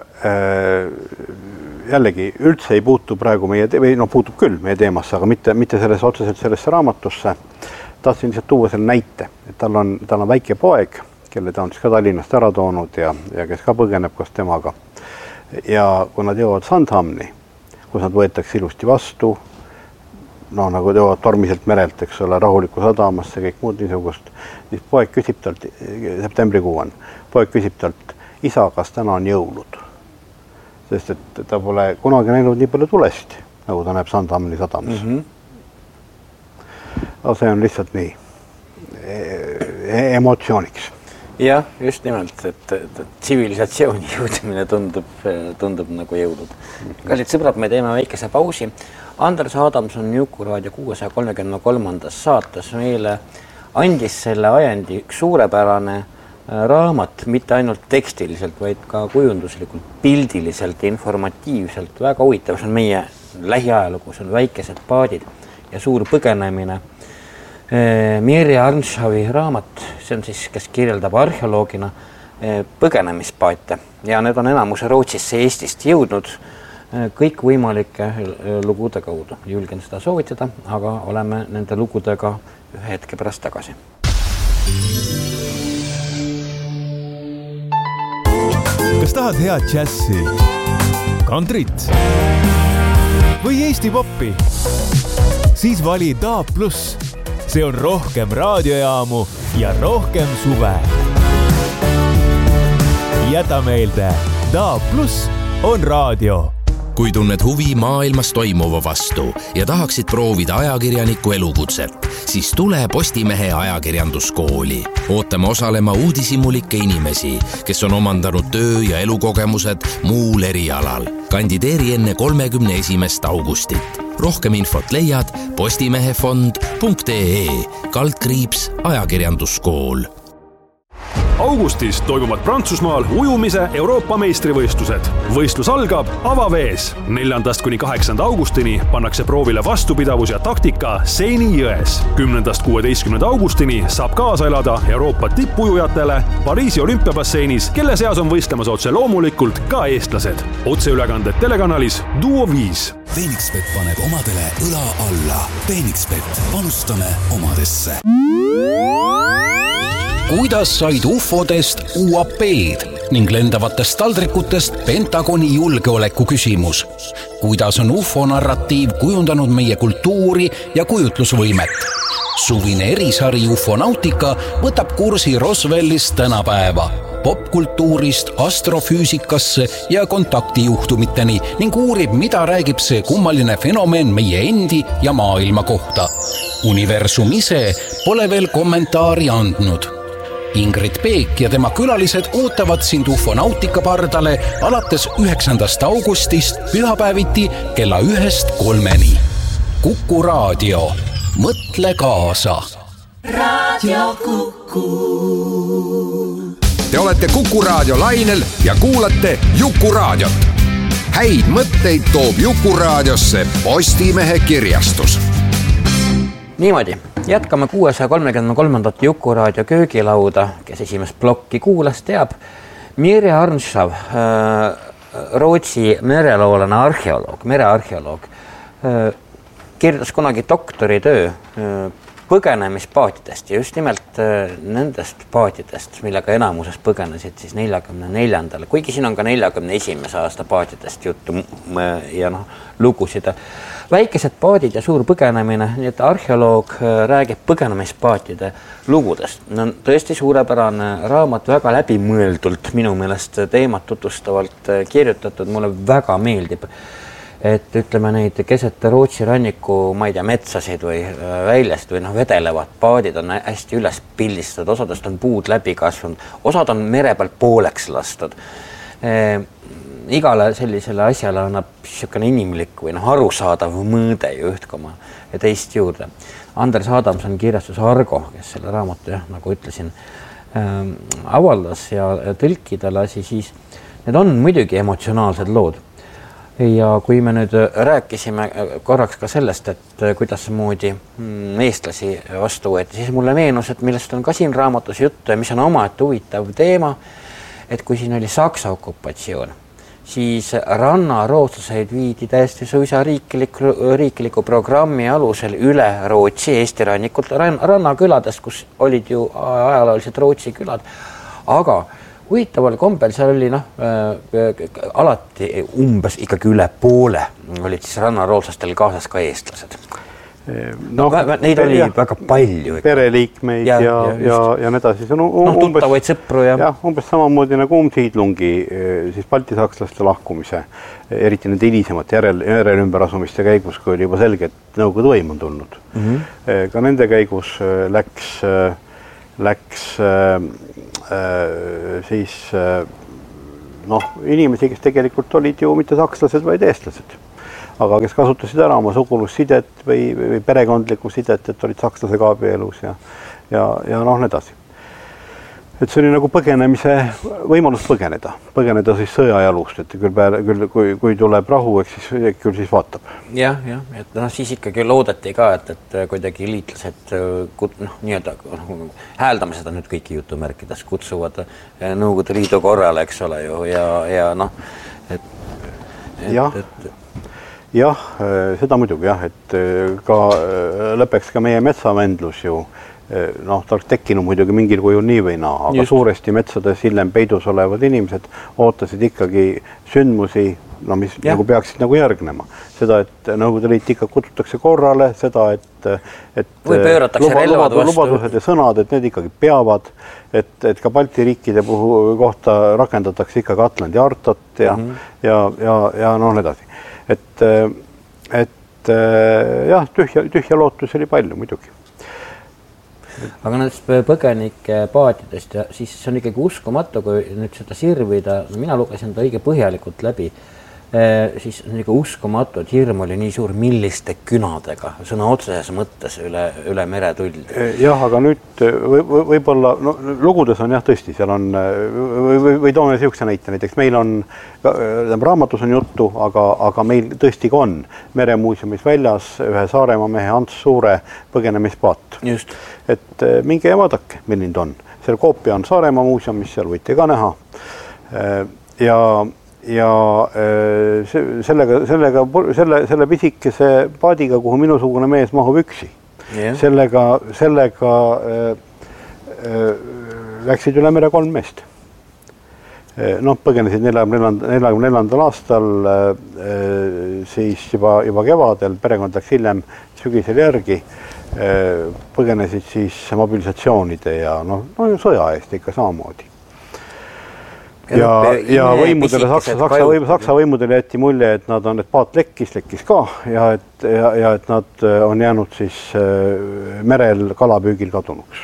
Speaker 14: jällegi üldse ei puutu praegu puutub küll meie teemasse, aga mitte otseselt sellesse raamatusse. Tahtsin lihtsalt tuua selle näite, et tal on väike poeg, kelle ta on siis ka Tallinnast ära toonud ja kes ka põgeneb koos temaga. Ja kui nad jõuavad Sandhamni, kus nad võetakse ilusti vastu, nagu jõuavad tormiselt merelt, eks ole, rahuliku sadamasse, kõik muud niisugust, siis poeg küsib talt, septembrikuu on, poeg küsib talt, isa, kas täna on jõulud? Sest et ta pole kunagi näinud nii palju tulest, nagu ta näeb Sandhamni sadamas. Aga see on lihtsalt nii emotsiooniks.
Speaker 13: Jah, just nimelt, et tsivilisatsiooni jõudmine tundub nagu jõudnud. Kallid sõbrad, me teeme väikese pausi. Anders Adamson Jukuraadio 633. saates meile andis selle ajendi üks suurepärane raamat, mitte ainult tekstiliselt, vaid ka kujunduslikult, pildiliselt, informatiivselt. Väga huvitav, see on meie lähiajalugu, see on väikesed paadid ja suur põgenemine. Mirja Arnshavi raamat, see on siis, kes kirjeldab arheoloogina põgenemispaate ja need on enamuse Rootsisse Eestist jõudnud kõik võimalike lugude kaudu. Julgen seda soovitada, aga oleme nende lugudega ühe hetke pärast tagasi.
Speaker 15: Kas tahad head džässi, kantrit või Eesti poppi? Siis vali DAB+. See on rohkem raadiojaamu ja rohkem suve. Jäta meelde, DAB+ on raadio.
Speaker 16: Kui tunned huvi maailmas toimuva vastu ja tahaksid proovida ajakirjaniku elukutset, siis tule Postimehe ajakirjanduskooli. Ootame osalema uudishimulikke inimesi, kes on omandanud töö- ja elukogemused muul erialal. Kandideeri enne 31. augustit. Rohkem infot leiad postimehefond.ee/ajakirjanduskool.
Speaker 3: Augustis toimuvad Prantsusmaal ujumise Euroopa meistrivõistlused. Võistlus algab avavees. 4.–8. augustini pannakse proovile vastupidavus ja taktika Seini jões. 10.–16. augustini saab kaasa elada Euroopa tippujujatele Pariisi olümpiabasseinis, kelle seas on võistlemas otse loomulikult ka eestlased. Otseülekanded telekanalis Duo 5.
Speaker 17: Phoenixbet paneb omadele õla alla. Phoenixbet, panustame omadesse. Kuidas said UFOdest UAP-d ning lendavatest taldrikutest Pentagoni julgeoleku küsimus? Kuidas on UFO-narratiiv kujundanud meie kultuuri ja kujutlusvõimet? Suvine erisari UFO-nautika võtab kursi Roswellist tänapäeva, popkultuurist astrofüüsikasse ja kontaktijuhtumiteni ning uurib, mida räägib see kummaline fenomen meie endi ja maailma kohta. Universum ise pole veel kommentaari andnud. Ingrid Peek ja tema külalised ootavad sind UFO-nautika pardale alates 9. augustist pühapäeviti kella 1-3. Kuku raadio. Mõtle kaasa.
Speaker 7: Raadio Kuku.
Speaker 2: Te olete Kuku raadio lainel ja kuulate Jukuraadiot. Häid mõtteid toob Jukuraadiosse Postimehe kirjastus.
Speaker 13: Niimoodi, jätkame 633. Jukuraadio köögilauda, kes esimest plokki kuulas, teab. Mirja Arnshav, Rootsi mereloolane merearheoloog, kirjutas kunagi doktoritöö põgenemispaatidest ja just nimelt nendest paatidest, millega enamuses põgenesid siis 44. Kuigi siin on ka 41. aasta paatidest juttu ja lugusid. Väikesed paadid ja suur põgenemine, nii et arheoloog räägib põgenemispaatide lugudest. On tõesti suurepärane raamat, väga läbimõeldult minu meelest teemat tutvustavalt kirjutatud, mulle väga meeldib. Et ütleme neid keset Rootsi ranniku, ma ei tea, metsasid või väljast või vedelevad paadid on hästi üles pildistatud, osadest on puud läbi kasvanud, osad on mere peal pooleks lastud. Igale sellisele asjale annab niisugune inimlik või arusaadav mõõde ju ühtkoma ja teist juurde. Anders Adamson kirjastus Argo, kes selle raamatu, nagu ütlesin, avaldas ja tõlkida lasi, siis need on muidugi emotsionaalsed lood. Ja kui me nüüd rääkisime korraks ka sellest, et kuidas moodi eestlasi vastu võeti, siis mulle meenus, et millest on ka siin raamatus juttu ja mis on omaette huvitav teema, et kui siin oli Saksa okupatsioon, siis rannarootslaseid viidi täiesti suisa riikliku programmi alusel üle Rootsi, Eesti rannikult, rannaküladest, kus olid ju ajalooliselt Rootsi külad, aga huvitaval kombel seal oli alati umbes ikkagi üle poole olid siis rannaroolslastel kaasas ka eestlased. Neid oli väga palju.
Speaker 14: Pereliikmeid ja need edasi.
Speaker 13: Tuttavaid sõpru ja
Speaker 14: umbes samamoodi nagu Umsiidlungi siis baltisakslaste lahkumise, eriti nende hilisemate järelümberasumiste käigus, kui oli juba selge, et Nõukogude võim on tulnud. Ka nende käigus läks siis inimesi, kes tegelikult olid ju mitte sakslased, vaid eestlased. Aga kes kasutasid ära oma sugulussidet või perekondlikku sidet, et olid sakslasega abielus ja need edasi. Et see oli nagu põgenemise, võimalus põgeneda siis sõjajalust, et kui tuleb rahu, küll siis vaatab.
Speaker 13: Jah, et siis ikkagi loodeti ka, et kuidagi liitlased hääldame seda nüüd kõiki jutumärkides, kutsuvad Nõukogude Liidu korrale, eks ole ju,
Speaker 14: Jah, seda muidugi et ka lõpeks ka meie metsavendlus ju, ta oleks tekkinud muidugi mingil kujul nii või naa, aga suuresti metsades hiljem peidus olevad inimesed ootasid ikkagi sündmusi, mis nagu peaksid nagu järgnema. Seda, et Nõukogude Liit ikka kutsutakse korrale, seda, et lubadused ja sõnad, et need ikkagi peavad, et ka Balti riikide kohta rakendatakse ikkagi Atlandi hartat ja need edasi. Et tühja lootus oli palju muidugi.
Speaker 13: Aga nendest põgenike paatidest ja siis see on ikkagi uskumatu, kui nüüd seda sirvida, mina lugesin ta õige põhjalikult läbi, siis on ikka uskumatu, et hirm oli nii suur, milliste künadega, sõna otseses mõttes üle mere tuldi.
Speaker 14: Jah, aga nüüd võib-olla, lugudes on tõesti, seal on, või toome siukse näite, näiteks meil on, raamatus on juttu, aga meil tõesti ka on Meremuuseumis väljas ühe Saaremaa mehe Ants Suure põgenemispaat.
Speaker 13: Just.
Speaker 14: Et minge ja vaadake, milline ta on. Seal koopia on Saaremaa muuseumis, seal võite ka näha. Ja selle pisikese paadiga, kuhu minusugune mees mahub üksi. Sellega läksid üle mere 3 meest. Põgenesid 44. aastal, siis juba kevadel, perekond läks hiljem sügisel järgi, põgenesid siis mobilisatsioonide ja sõja eest ikka samamoodi. Ja võimudele, Saksa võimudele jätti mulje, et et paat lekkis ka ja et nad on jäänud siis merel kalapüügil kadunuks.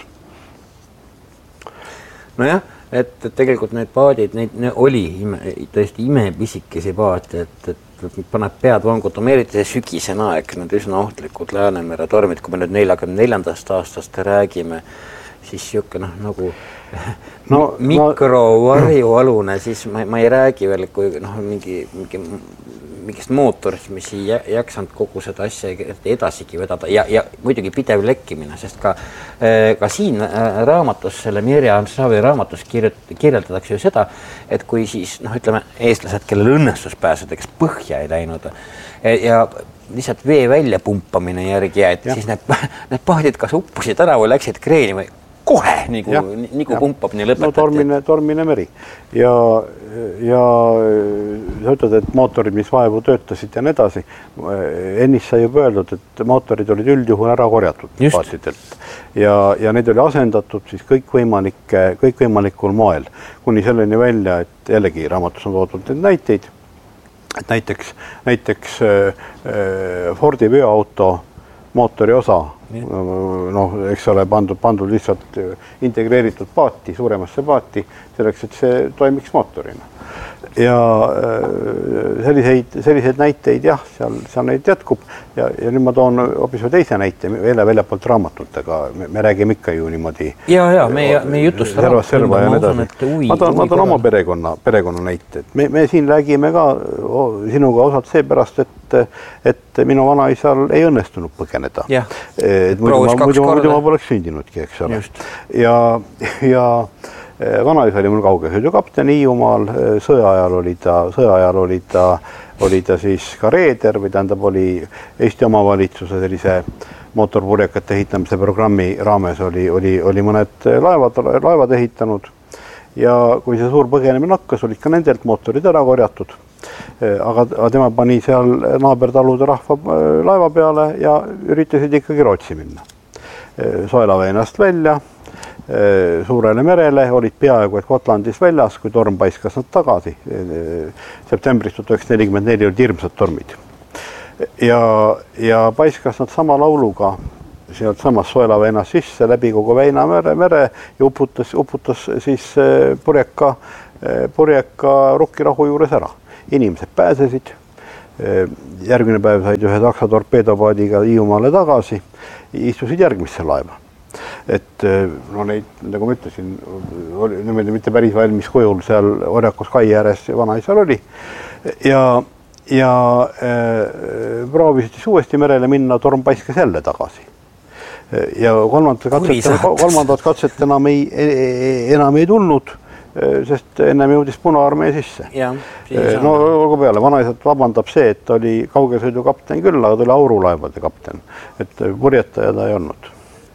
Speaker 13: Nojah, et tegelikult need paadid, neid oli tõesti imepisikesi paate, et paneb pead vangutama, eriti sügisen aeg, need üsna ohtlikud Läänemere tormid, kui me nüüd 44. aastast räägime, siis siuke nagu mikrovarjualune, siis ma ei räägi veel, kui mingist mootorist, mis ei jaksanud kogu seda asja edasigi vedada ja muidugi pidev lekkimine, sest ka siin raamatus, selle Mirja Ansaavi raamatus kirjeldatakse ju seda, et kui siis, ütleme, eestlased, kellel õnnestus pääseda, kes põhja ei läinud ja lihtsalt vee välja pumpamine järgi, et siis need paadid kas uppusid ära või läksid kreeni või kohe, nagu pumpab, nii lõpetati.
Speaker 14: Tormine meri. Ja sa ütled, et mootorid, mis vaevu töötasid ja nii edasi, ennist sai juba öeldud, et mootorid olid üldjuhul ära korjatud paatidelt. Ja need oli asendatud siis kõikvõimalikul moel, kuni selleni välja, et jällegi raamatus on toodud need näiteid, et näiteks Fordi veoauto mootori osa, eks ole, pandud lihtsalt integreeritud paati, suuremasse paati, selleks, et see toimiks mootorina. Ja selliseid näiteid, seal neid jätkub. Ja nüüd ma toon hoopis teise näite, väljapoolt raamatutega. Me räägime ikka ju niimoodi.
Speaker 13: Me jutust
Speaker 14: ma toon oma perekonna näite. Me siin räägime ka sinuga osalt seepärast, et minu vanaisal ei õnnestunud põgeneda. Muidu ma poleks sündinudki, eks ole. Ja vanaisa oli mul kaugesõidukapten Hiiumaal, sõja ajal oli ta siis ka reeder või tähendab oli Eesti omavalitsuse sellise mootorpurjekate ehitamise programmi raames oli mõned laevad ehitanud ja kui see suur põgenemine hakkas, olid ka nendelt mootorid ära korjatud Aga tema pani seal naabertalude rahva laeva peale ja üritasid ikkagi Rootsi minna. Soelaväinast välja, suurele merele, olid peaaegu et Gotlandis väljas, kui torm paiskas nad tagasi. Septembris 1944 olid hirmsad tormid. Ja paiskas nad sama lauluga sealt samas Soelaväinas sisse läbi kogu Väina mere ja uputas siis purjeka Rukkirahu juures ära. Inimesed pääsesid, järgmine päev said ühe Saksa torpeedopaadiga Hiiumaale tagasi, istusid järgmisse laeva. Et neid, nagu ma ütlesin, oli mitte päris valmis kujul seal Orjakus kai ääres vanaisal oli ja proovisid siis uuesti merele minna, torm paiskas jälle tagasi. Ja kolmandat katset enam ei tulnud, sest ennem jõudis Punaarmee sisse. Olgu peale, vanaisad vabandab see, et oli kaugesõidu kapten küll, aga tuli aurulaevade kapten, et purjetaja ta ei olnud.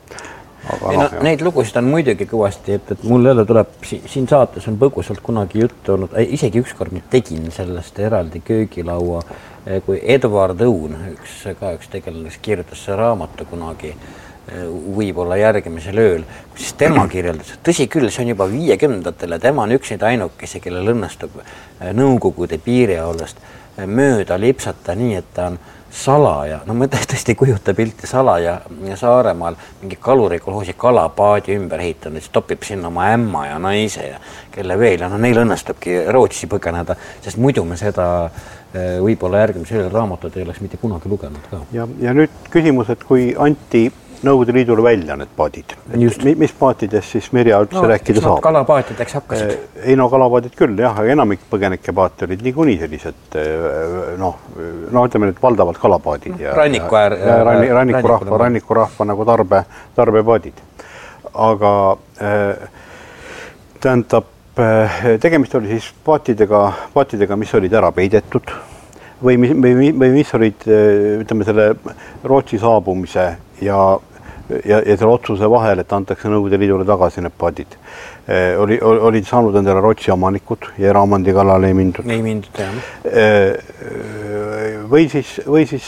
Speaker 13: Neid lugusid on muidugi kõvasti, et mul jälle tuleb, siin saates on põgusalt kunagi juttu olnud, isegi ükskord ma tegin sellest eraldi köögilaua, kui Edward Õun, üks tegelane, kes kirjutas see raamatu kunagi, võib-olla järgimisel ööl, siis tema kirjeldas, tõsi küll, see on juba 50-ndatele, tema on üks neid ainukesi, kellel õnnestub Nõukogude piiriaulast mööda lipsata nii, et ta on salaja, ma tõesti kujuta pilti salaja Saaremaal mingi kalurikolhoosi kalapaadi ümber ehitanud, siis topib sinna oma ämma ja naise ja kelle veel, ja neil õnnestubki Rootsi põgeneda, sest muidu me seda võib-olla järgimisel raamatut ei oleks mitte kunagi lugenud ka.
Speaker 14: Ja nüüd küsimus, et kui anti Nõukogude Liidule välja need paadid. Mis paatidest siis Merja üldse rääkida saab?
Speaker 13: Kalapaatideks hakkasid.
Speaker 14: Ei kalapaadid küll, jah, aga enamik põgenike paati olid niikuinii sellised, ütleme nüüd valdavalt kalapaadid. Rannikurahva nagu tarbepaadid. Aga tähendab, tegemist oli siis paatidega, mis olid ära peidetud või mis olid, ütleme, selle Rootsi saabumise ja selle otsuse vahel, et antakse Nõukogude Liidule tagasi need paadid. Olid saanud endale Rootsi omanikud ja eraomandi kallale ei mindud.
Speaker 13: Ei mindud, jah.
Speaker 14: Või siis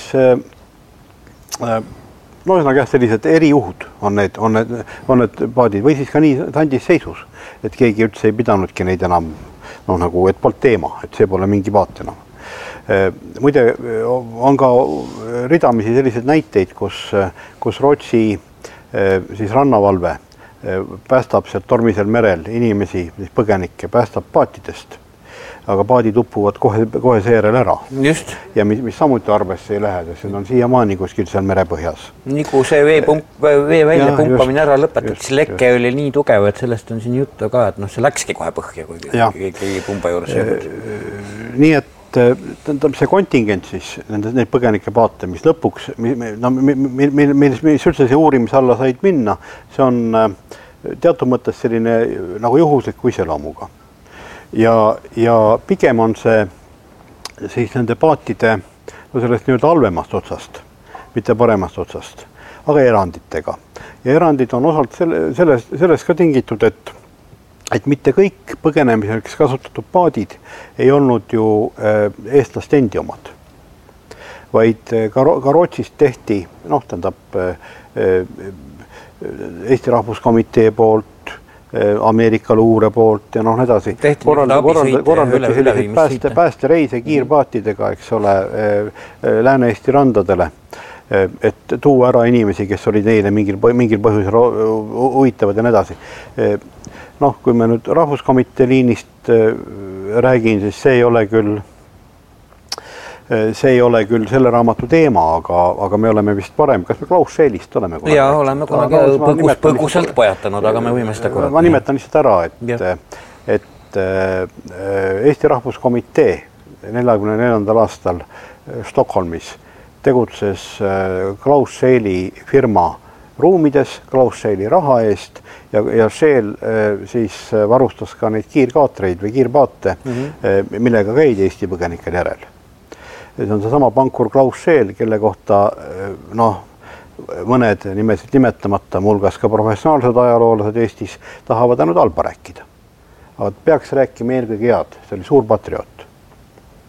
Speaker 14: sellised erijuhud on need paadid või siis ka nii tandis seisus, et keegi üldse ei pidanudki neid enam, nagu, et polnud teema, et see pole mingi paat enam. Muide, on ka ridamisi selliseid näiteid, kus Rootsi siis rannavalve päästab sealt tormisel merel inimesi, põgenikke, päästab paatidest, aga paadid uppuvad kohe seejärel ära.
Speaker 13: Just.
Speaker 14: Ja mis samuti arvesse ei lähe, sest see on siiamaani kuskil seal merepõhjas.
Speaker 13: Nii kui see vee välja pumpamine ära lõpetab, siis leke oli nii tugev, et sellest on siin juttu ka, et see läkski kohe põhja, kui keegi pumba juures jõud.
Speaker 14: Nii et see kontingent siis, neid põgenike paate, mis lõpuks, mis üldse see uurimise alla said minna, see on teatud mõttes selline nagu juhusliku iseloomuga. Ja pigem on see siis nende paatide sellest nii-öelda halvemast otsast, mitte paremast otsast, aga eranditega. Ja erandid on osalt sellest ka tingitud, et mitte kõik põgenemiseks kasutatud paadid ei olnud ju eestlaste endi omad, vaid ka Rootsist tehti, Eesti Rahvuskomitee poolt, Ameerika luure poolt ja edasi. Korraldati selliseid päästereise kiirpaatidega, eks ole, Lääne-Eesti randadele, et tuua ära inimesi, kes olid neile mingil põhjusel huvitavad ja edasi. Kui me nüüd Rahvuskomitee liinist räägin, siis see ei ole küll selle raamatu teema, aga me oleme vist parem. Kas me Klaus Scheelist oleme kunagi?
Speaker 13: Jaa, oleme kunagi põgusalt pojatanud, aga me võime seda korrata.
Speaker 14: Ma nimetan lihtsalt ära, et Eesti Rahvuskomitee 1944. aastal Stockholmis tegutses Klaus Scheeli firma ruumides Klaus Scheeli raha eest ja Scheel siis varustas ka neid kiirkaatreid või kiirpaate, millega käidi Eesti põgenikel järel. See on seesama pankur Klaus Scheel, kelle kohta mõned nimesid nimetamata, mulgas ka professionaalsed ajaloolased Eestis tahavad ainult halba rääkida. Aga peaks rääkima eelkõige head, see oli suur patrioot.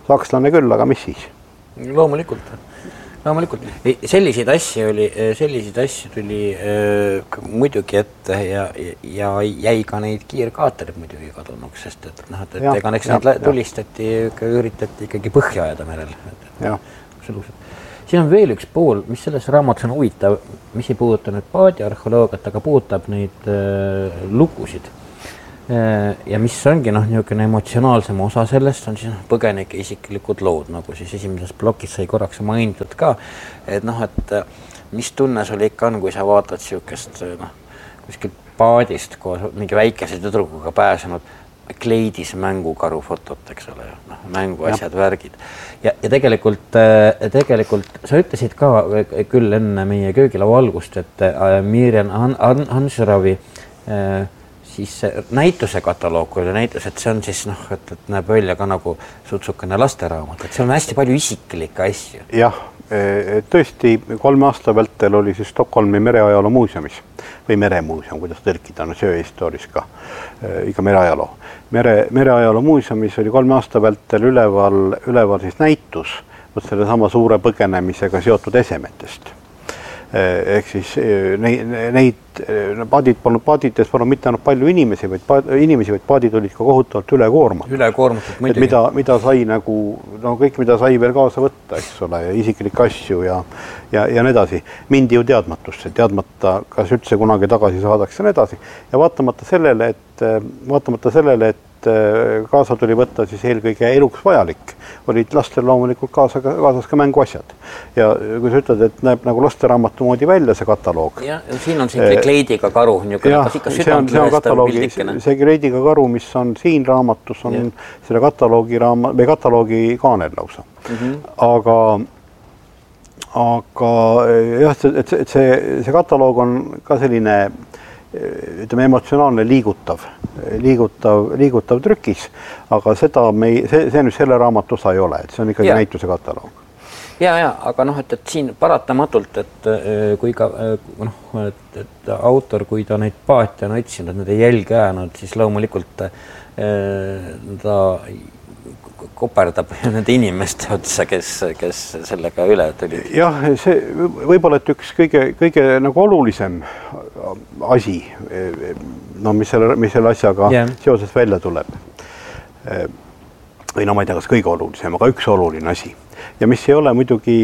Speaker 14: sakslane küll, aga mis siis?
Speaker 13: Loomulikult. Selliseid asju tuli muidugi ette ja jäi ka neid kiirkaaterid muidugi kadunuks, sest et ega neks neid tulistati, üritati ikkagi põhja ajada merel. Siin on veel üks pool, mis selles raamatus on huvitav, mis ei puuduta nüüd paadiarheoloogiat, aga puudutab neid lugusid. Ja mis ongi niisugune emotsionaalsem osa sellest, on siis põgenike isiklikud lood, nagu siis esimeses plokis sai korraks mainitud ka, et mis tunne sul ikka on, kui sa vaatad siukest kuskil paadist koos mingi väikese tüdrukuga pääsenud kleidis mängukaru fotot, eks ole, mänguasjad, värgid. Ja tegelikult sa ütlesid ka küll enne meie köögilaua algust, et Mirjam Hansravi siis näituse kataloog oli näitus, et see on siis, et näeb välja ka nagu sutsukene lasteraamat, et see on hästi palju isiklikke asju.
Speaker 14: Jah, tõesti 3 aasta vältel oli siis Stockholmi mereajaloo muuseumis või meremuuseum, kuidas tõlkida, sööhistooris ka, ikka mereajaloo. Mereajaloo muuseumis oli 3 aasta vältel üleval siis näitus selle sama suure põgenemisega seotud esemetest. Ehk siis paadides polnud mitte ainult palju inimesi, vaid paadid olid ka kohutavalt ülekoormatud. Mida sai kõik, mida sai veel kaasa võtta, eks ole, ja isiklik asju ja nii edasi. Mindi ju teadmatusse, teadmata, kas üldse kunagi tagasi saadakse ja nii edasi. Ja vaatamata sellele, et kaasa tuli võtta siis eelkõige eluks vajalik, olid lastel loomulikult kaasas ka mänguasjad. Ja kui sa ütled, et näeb nagu lasteraamatu moodi välja see kataloog.
Speaker 13: Ja siin on siin kleidiga karu.
Speaker 14: See on kleidiga karu, mis on siin raamatus, on selle kataloogi kaanel lausa. Aga jah, et see kataloog on ka selline emotsionaalne liigutav trükis, aga see nüüd selle raamatu osa ei ole, et see on ikkagi näituse kataloog.
Speaker 13: Ja, aga et siin paratamatult, et kui ka et autor, kui ta neid paate on otsinud, et nad ei jälgi ajanud, siis loomulikult ta koperdab nende inimeste otsa, kes sellega üle tuli.
Speaker 14: Jah, see võib-olla, et üks kõige nagu olulisem asi, mis selle asjaga seoses välja tuleb. Või ma ei tea, kas kõige olulisem, aga üks oluline asi. Ja mis ei ole muidugi,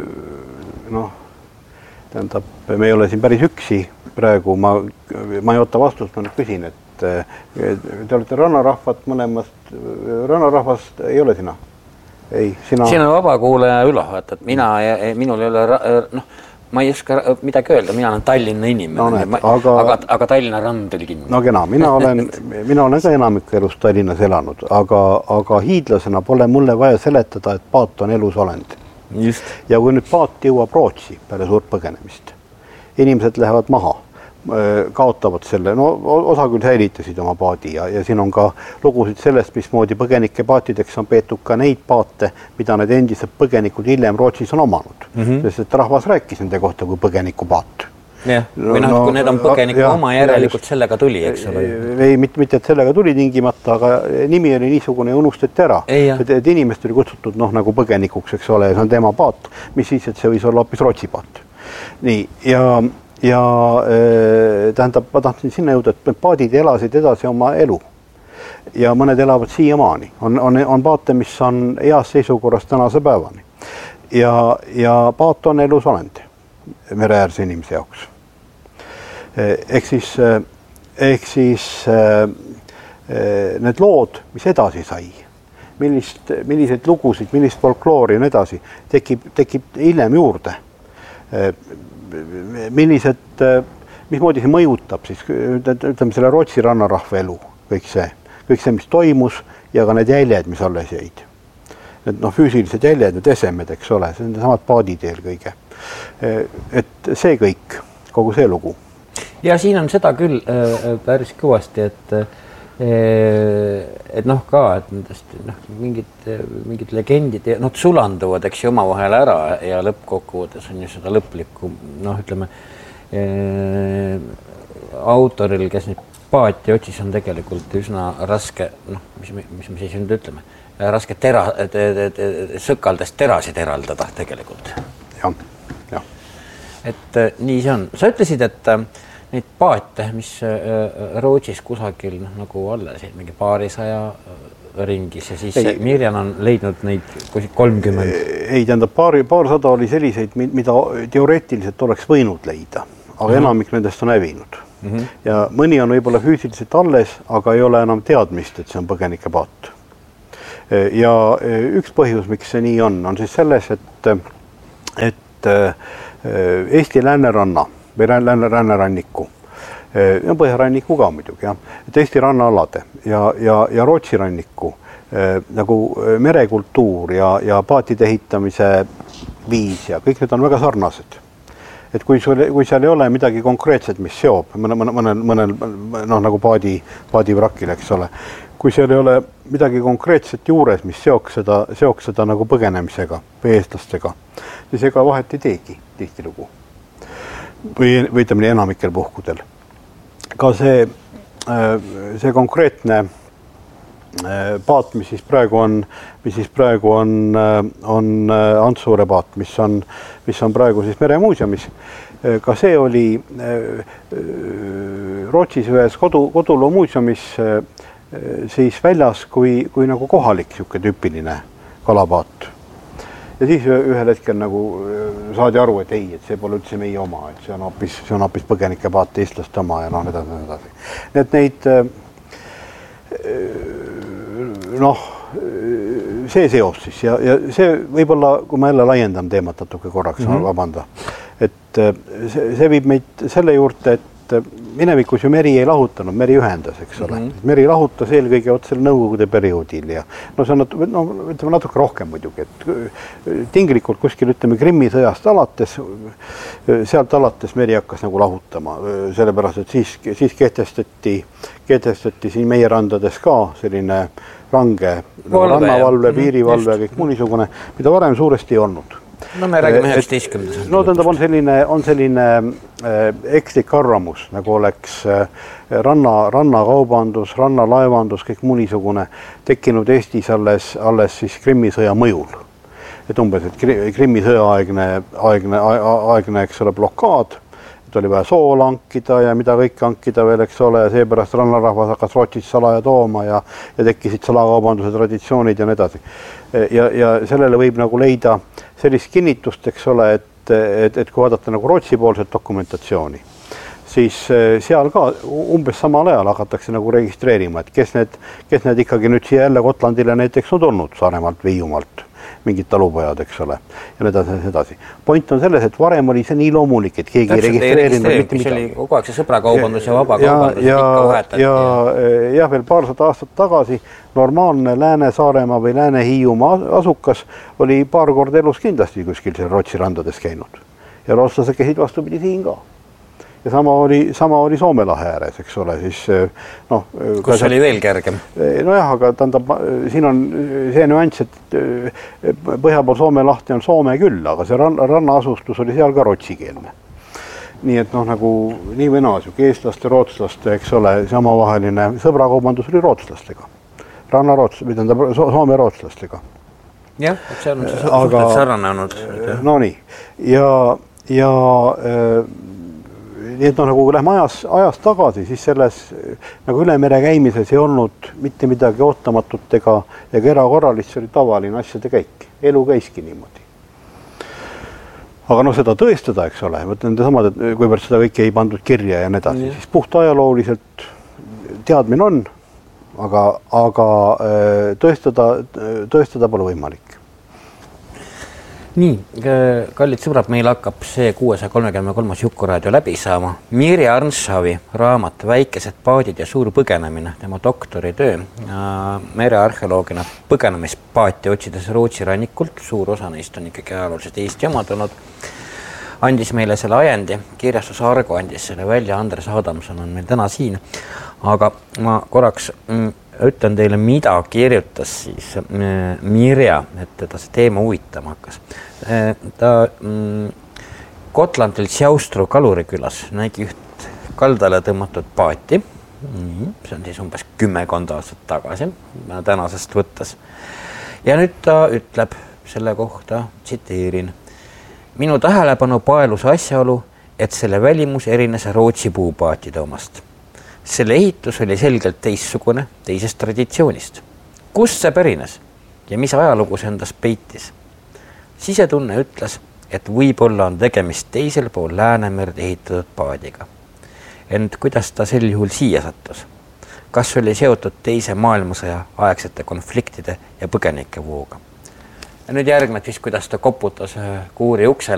Speaker 14: tähendab, me ei ole siin päris üksi praegu, ma ei oota vastust, ma nüüd küsin, et te olete rannarahvad mõlemast, rannarahvast ei ole sina? Ei, sina
Speaker 13: on vabakuulaja Ülo, et minul ei ole, ma ei oska midagi öelda, mina olen Tallinna inimene, aga Tallinna rand oli kinni.
Speaker 14: No kena, mina olen ka enamikku elust Tallinnas elanud, aga hiidlasena pole mulle vaja seletada, et paat on elus olend.
Speaker 13: Just.
Speaker 14: Ja kui nüüd paat jõuab Rootsi peale suurt põgenemist, inimesed lähevad maha, kaotavad selle, osa küll säilitasid oma paadi ja siin on ka lugusid sellest, mismoodi põgenike paatideks on peetud ka neid paate, mida need endised põgenikud hiljem Rootsis on omanud. Sest et rahvas rääkis nende kohta kui põgeniku paat.
Speaker 13: Jah, või kui need on põgeniku oma järelikult sellega tuli, eks ole.
Speaker 14: Ei, mitte et sellega tuli tingimata, aga nimi oli niisugune ja unustati ära. Et inimest oli kutsutud nagu põgenikuks, eks ole, ja see on tema paat, mis siis, et see võis olla hoopis Rootsi paat. Nii, ja tähendab, ma tahtsin sinna jõuda, et paadid elasid edasi oma elu ja mõned elavad siiamaani. On paate, mis on heas seisukorras tänase päevani. Ja paat on elus olend mereäärse inimese jaoks. Ehk siis need lood, mis edasi sai, milliseid lugusid, millist folkloori ja edasi, tekib hiljem juurde. Mismoodi see mõjutab siis, ütleme selle Rootsi rannarahva elu, kõik see, mis toimus ja ka need jäljed, mis alles jäid. Need füüsilised jäljed, need esemed, eks ole, see on samad paaditeel kõige. Et see kõik, kogu see lugu.
Speaker 13: Ja siin on seda küll päris kõvasti, et ka, et nendest mingid legendid sulanduvad, eks ju, oma vahel ära ja lõppkokkuvõttes on ju seda lõplikku, ütleme, autoril, kes nüüd paati otsis, on tegelikult üsna raske, mis me siis nüüd ütleme, raske sõkaldest terasid eraldada tegelikult.
Speaker 14: Jah.
Speaker 13: Et nii see on. Sa ütlesid, et neid paate, mis Rootsis kusagil nagu alla mingi paarisaja ringis ja siis Mirjan on leidnud neid 30.
Speaker 14: Ei, tähendab, paarsada oli selliseid, mida teoreetiliselt oleks võinud leida, aga enamik nendest on hävinud. Ja mõni on võib-olla füüsiliselt alles, aga ei ole enam teadmist, et see on põgenike paat. Ja üks põhjus, miks see nii on siis selles, et Eesti lääneranna või lääneranniku ja põhjaranniku ka muidugi, et Eesti rannaalade ja Rootsi ranniku nagu merekultuur ja paatide ehitamise viis ja kõik need on väga sarnased. Et kui seal ei ole midagi konkreetset, mis seob, mõnel nagu paadi vrakil, eks ole, kui seal ei ole midagi konkreetset juures, mis seoks seda nagu põgenemisega või eestlastega, siis ega vahet ei teegi tihtilugu. Või ütleme enamikel puhkudel. Ka see konkreetne paat, mis siis praegu on Antsuure paat, mis on praegu siis Meremuuseumis. Ka see oli Rootsis ühes koduloo muuseumis siis väljas kui nagu kohalik siuke tüüpiline kalapaat. Ja siis ühel hetkel nagu saadi aru, et ei, et see pole üldse meie oma, et see on hoopis põgenike paat eestlaste oma ja edasi. Nii et neid see seos siis ja see võib-olla, kui ma jälle laiendan teemat natuke korraks, vabanda, et see viib meid selle juurde, et minevikus ju meri ei lahutanud, meri ühendas, eks ole. Meri lahutas eelkõige otsel Nõukogude perioodil ja see on ütleme natuke rohkem muidugi, et tinglikult kuskil ütleme Krimmi sõjast alates, sealt alates meri hakkas nagu lahutama, sellepärast, et siis kehtestati siin meie randades ka selline range rannavalve, piirivalve, kõik muu niisugune, mida varem suuresti ei olnud.
Speaker 13: No me räägime 19.
Speaker 14: No tähendab, on selline ekslik arvamus, nagu oleks rannakaubandus, rannalaevandus, kõik muu niisugune tekkinud Eestis alles siis Krimmi sõja mõjul. Et umbes, et Krimmi sõja aegne, eks ole, blokaad, et oli vaja soola hankida ja mida kõik hankida veel, eks ole, ja seepärast rannarahvas hakkas Rootsis salaja tooma ja tekkisid salakaubanduse traditsioonid ja nii edasi. Ja sellele võib nagu leida sellist kinnitust, eks ole, et kui vaadata nagu Rootsi poolset dokumentatsiooni, siis seal ka umbes samal ajal hakatakse nagu registreerima, et kes need ikkagi nüüd siia jälle Gotlandile näiteks on tulnud Saaremaalt või Hiiumaalt, mingid talupojad, eks ole, ja nii edasi. Point on selles, et varem oli see nii loomulik, et keegi ei registreerinud mitte midagi.
Speaker 13: See oli kogu aeg see sõbrakaubandus ja vabakaubandus ikka vahetati.
Speaker 14: Ja veel paarsada aastat tagasi normaalne Lääne-Saaremaa või Lääne-Hiiumaa asukas oli paar korda elus kindlasti kuskil seal Rootsi randades käinud. Ja rootslased käisid vastupidi siin ka. Ja sama oli Soome lahe ääres, eks ole, siis
Speaker 13: kus oli veel kergem?
Speaker 14: Nojah, aga tähendab, siin on see nüanss, et põhja pool Soome lahti on Soome küll, aga see rannaasustus oli seal ka rootsikeelne. Nii et nagu nii või naa, eestlaste, rootslaste, eks ole, see omavaheline sõbrakaubandus oli rootslastega. Soome rootslastega.
Speaker 13: Jah, see on suhteliselt sarnanenud.
Speaker 14: No nii, ja nii et nagu lähme ajas tagasi, siis selles nagu üle mere käimises ei olnud mitte midagi ootamatut ega erakorralist, see oli tavaline asjade käik. Elu käiski niimoodi. Aga seda tõestada, eks ole, nende samad, kuivõrd seda kõike ei pandud kirja ja nii edasi, siis puht ajalooliselt teadmine on, aga tõestada pole võimalik.
Speaker 13: Nii, kallid sõbrad, meil hakkab see 633. Jukuraadio läbi saama. Mirja Arnshavi raamat Väikesed paadid ja suur põgenemine, tema doktoritöö merearheoloogina põgenemispaati otsides Rootsi rannikult, suur osa neist on ikkagi ajalooliselt Eesti omad olnud, andis meile selle ajendi, kirjastus Argo andis selle välja, Andres Adamson on meil täna siin, aga ma korraks ütlen teile, mida kirjutas siis Mirja, et teda see teema huvitama hakkas. Ta Gotlandil Sjaustru kalurikülas nägi üht kaldale tõmmatud paati, See on siis umbes 10 aastat tagasi tänasest võttes. Ja nüüd ta ütleb selle kohta, tsiteerin. Minu tähelepanu paelus asjaolu, et selle välimus erines Rootsi puupaatide omast. Selle ehitus oli selgelt teistsugune, teisest traditsioonist. Kust see pärines ja mis ajalugu see endas peitis? Sisetunne ütles, et võib-olla on tegemist teisel pool Läänemerd ehitatud paadiga. Ent kuidas ta sel juhul siia sattus? Kas oli seotud teise maailmasõja aegsete konfliktide ja põgenike vooga? Ja nüüd järgneb siis, kuidas ta koputas kuuri uksele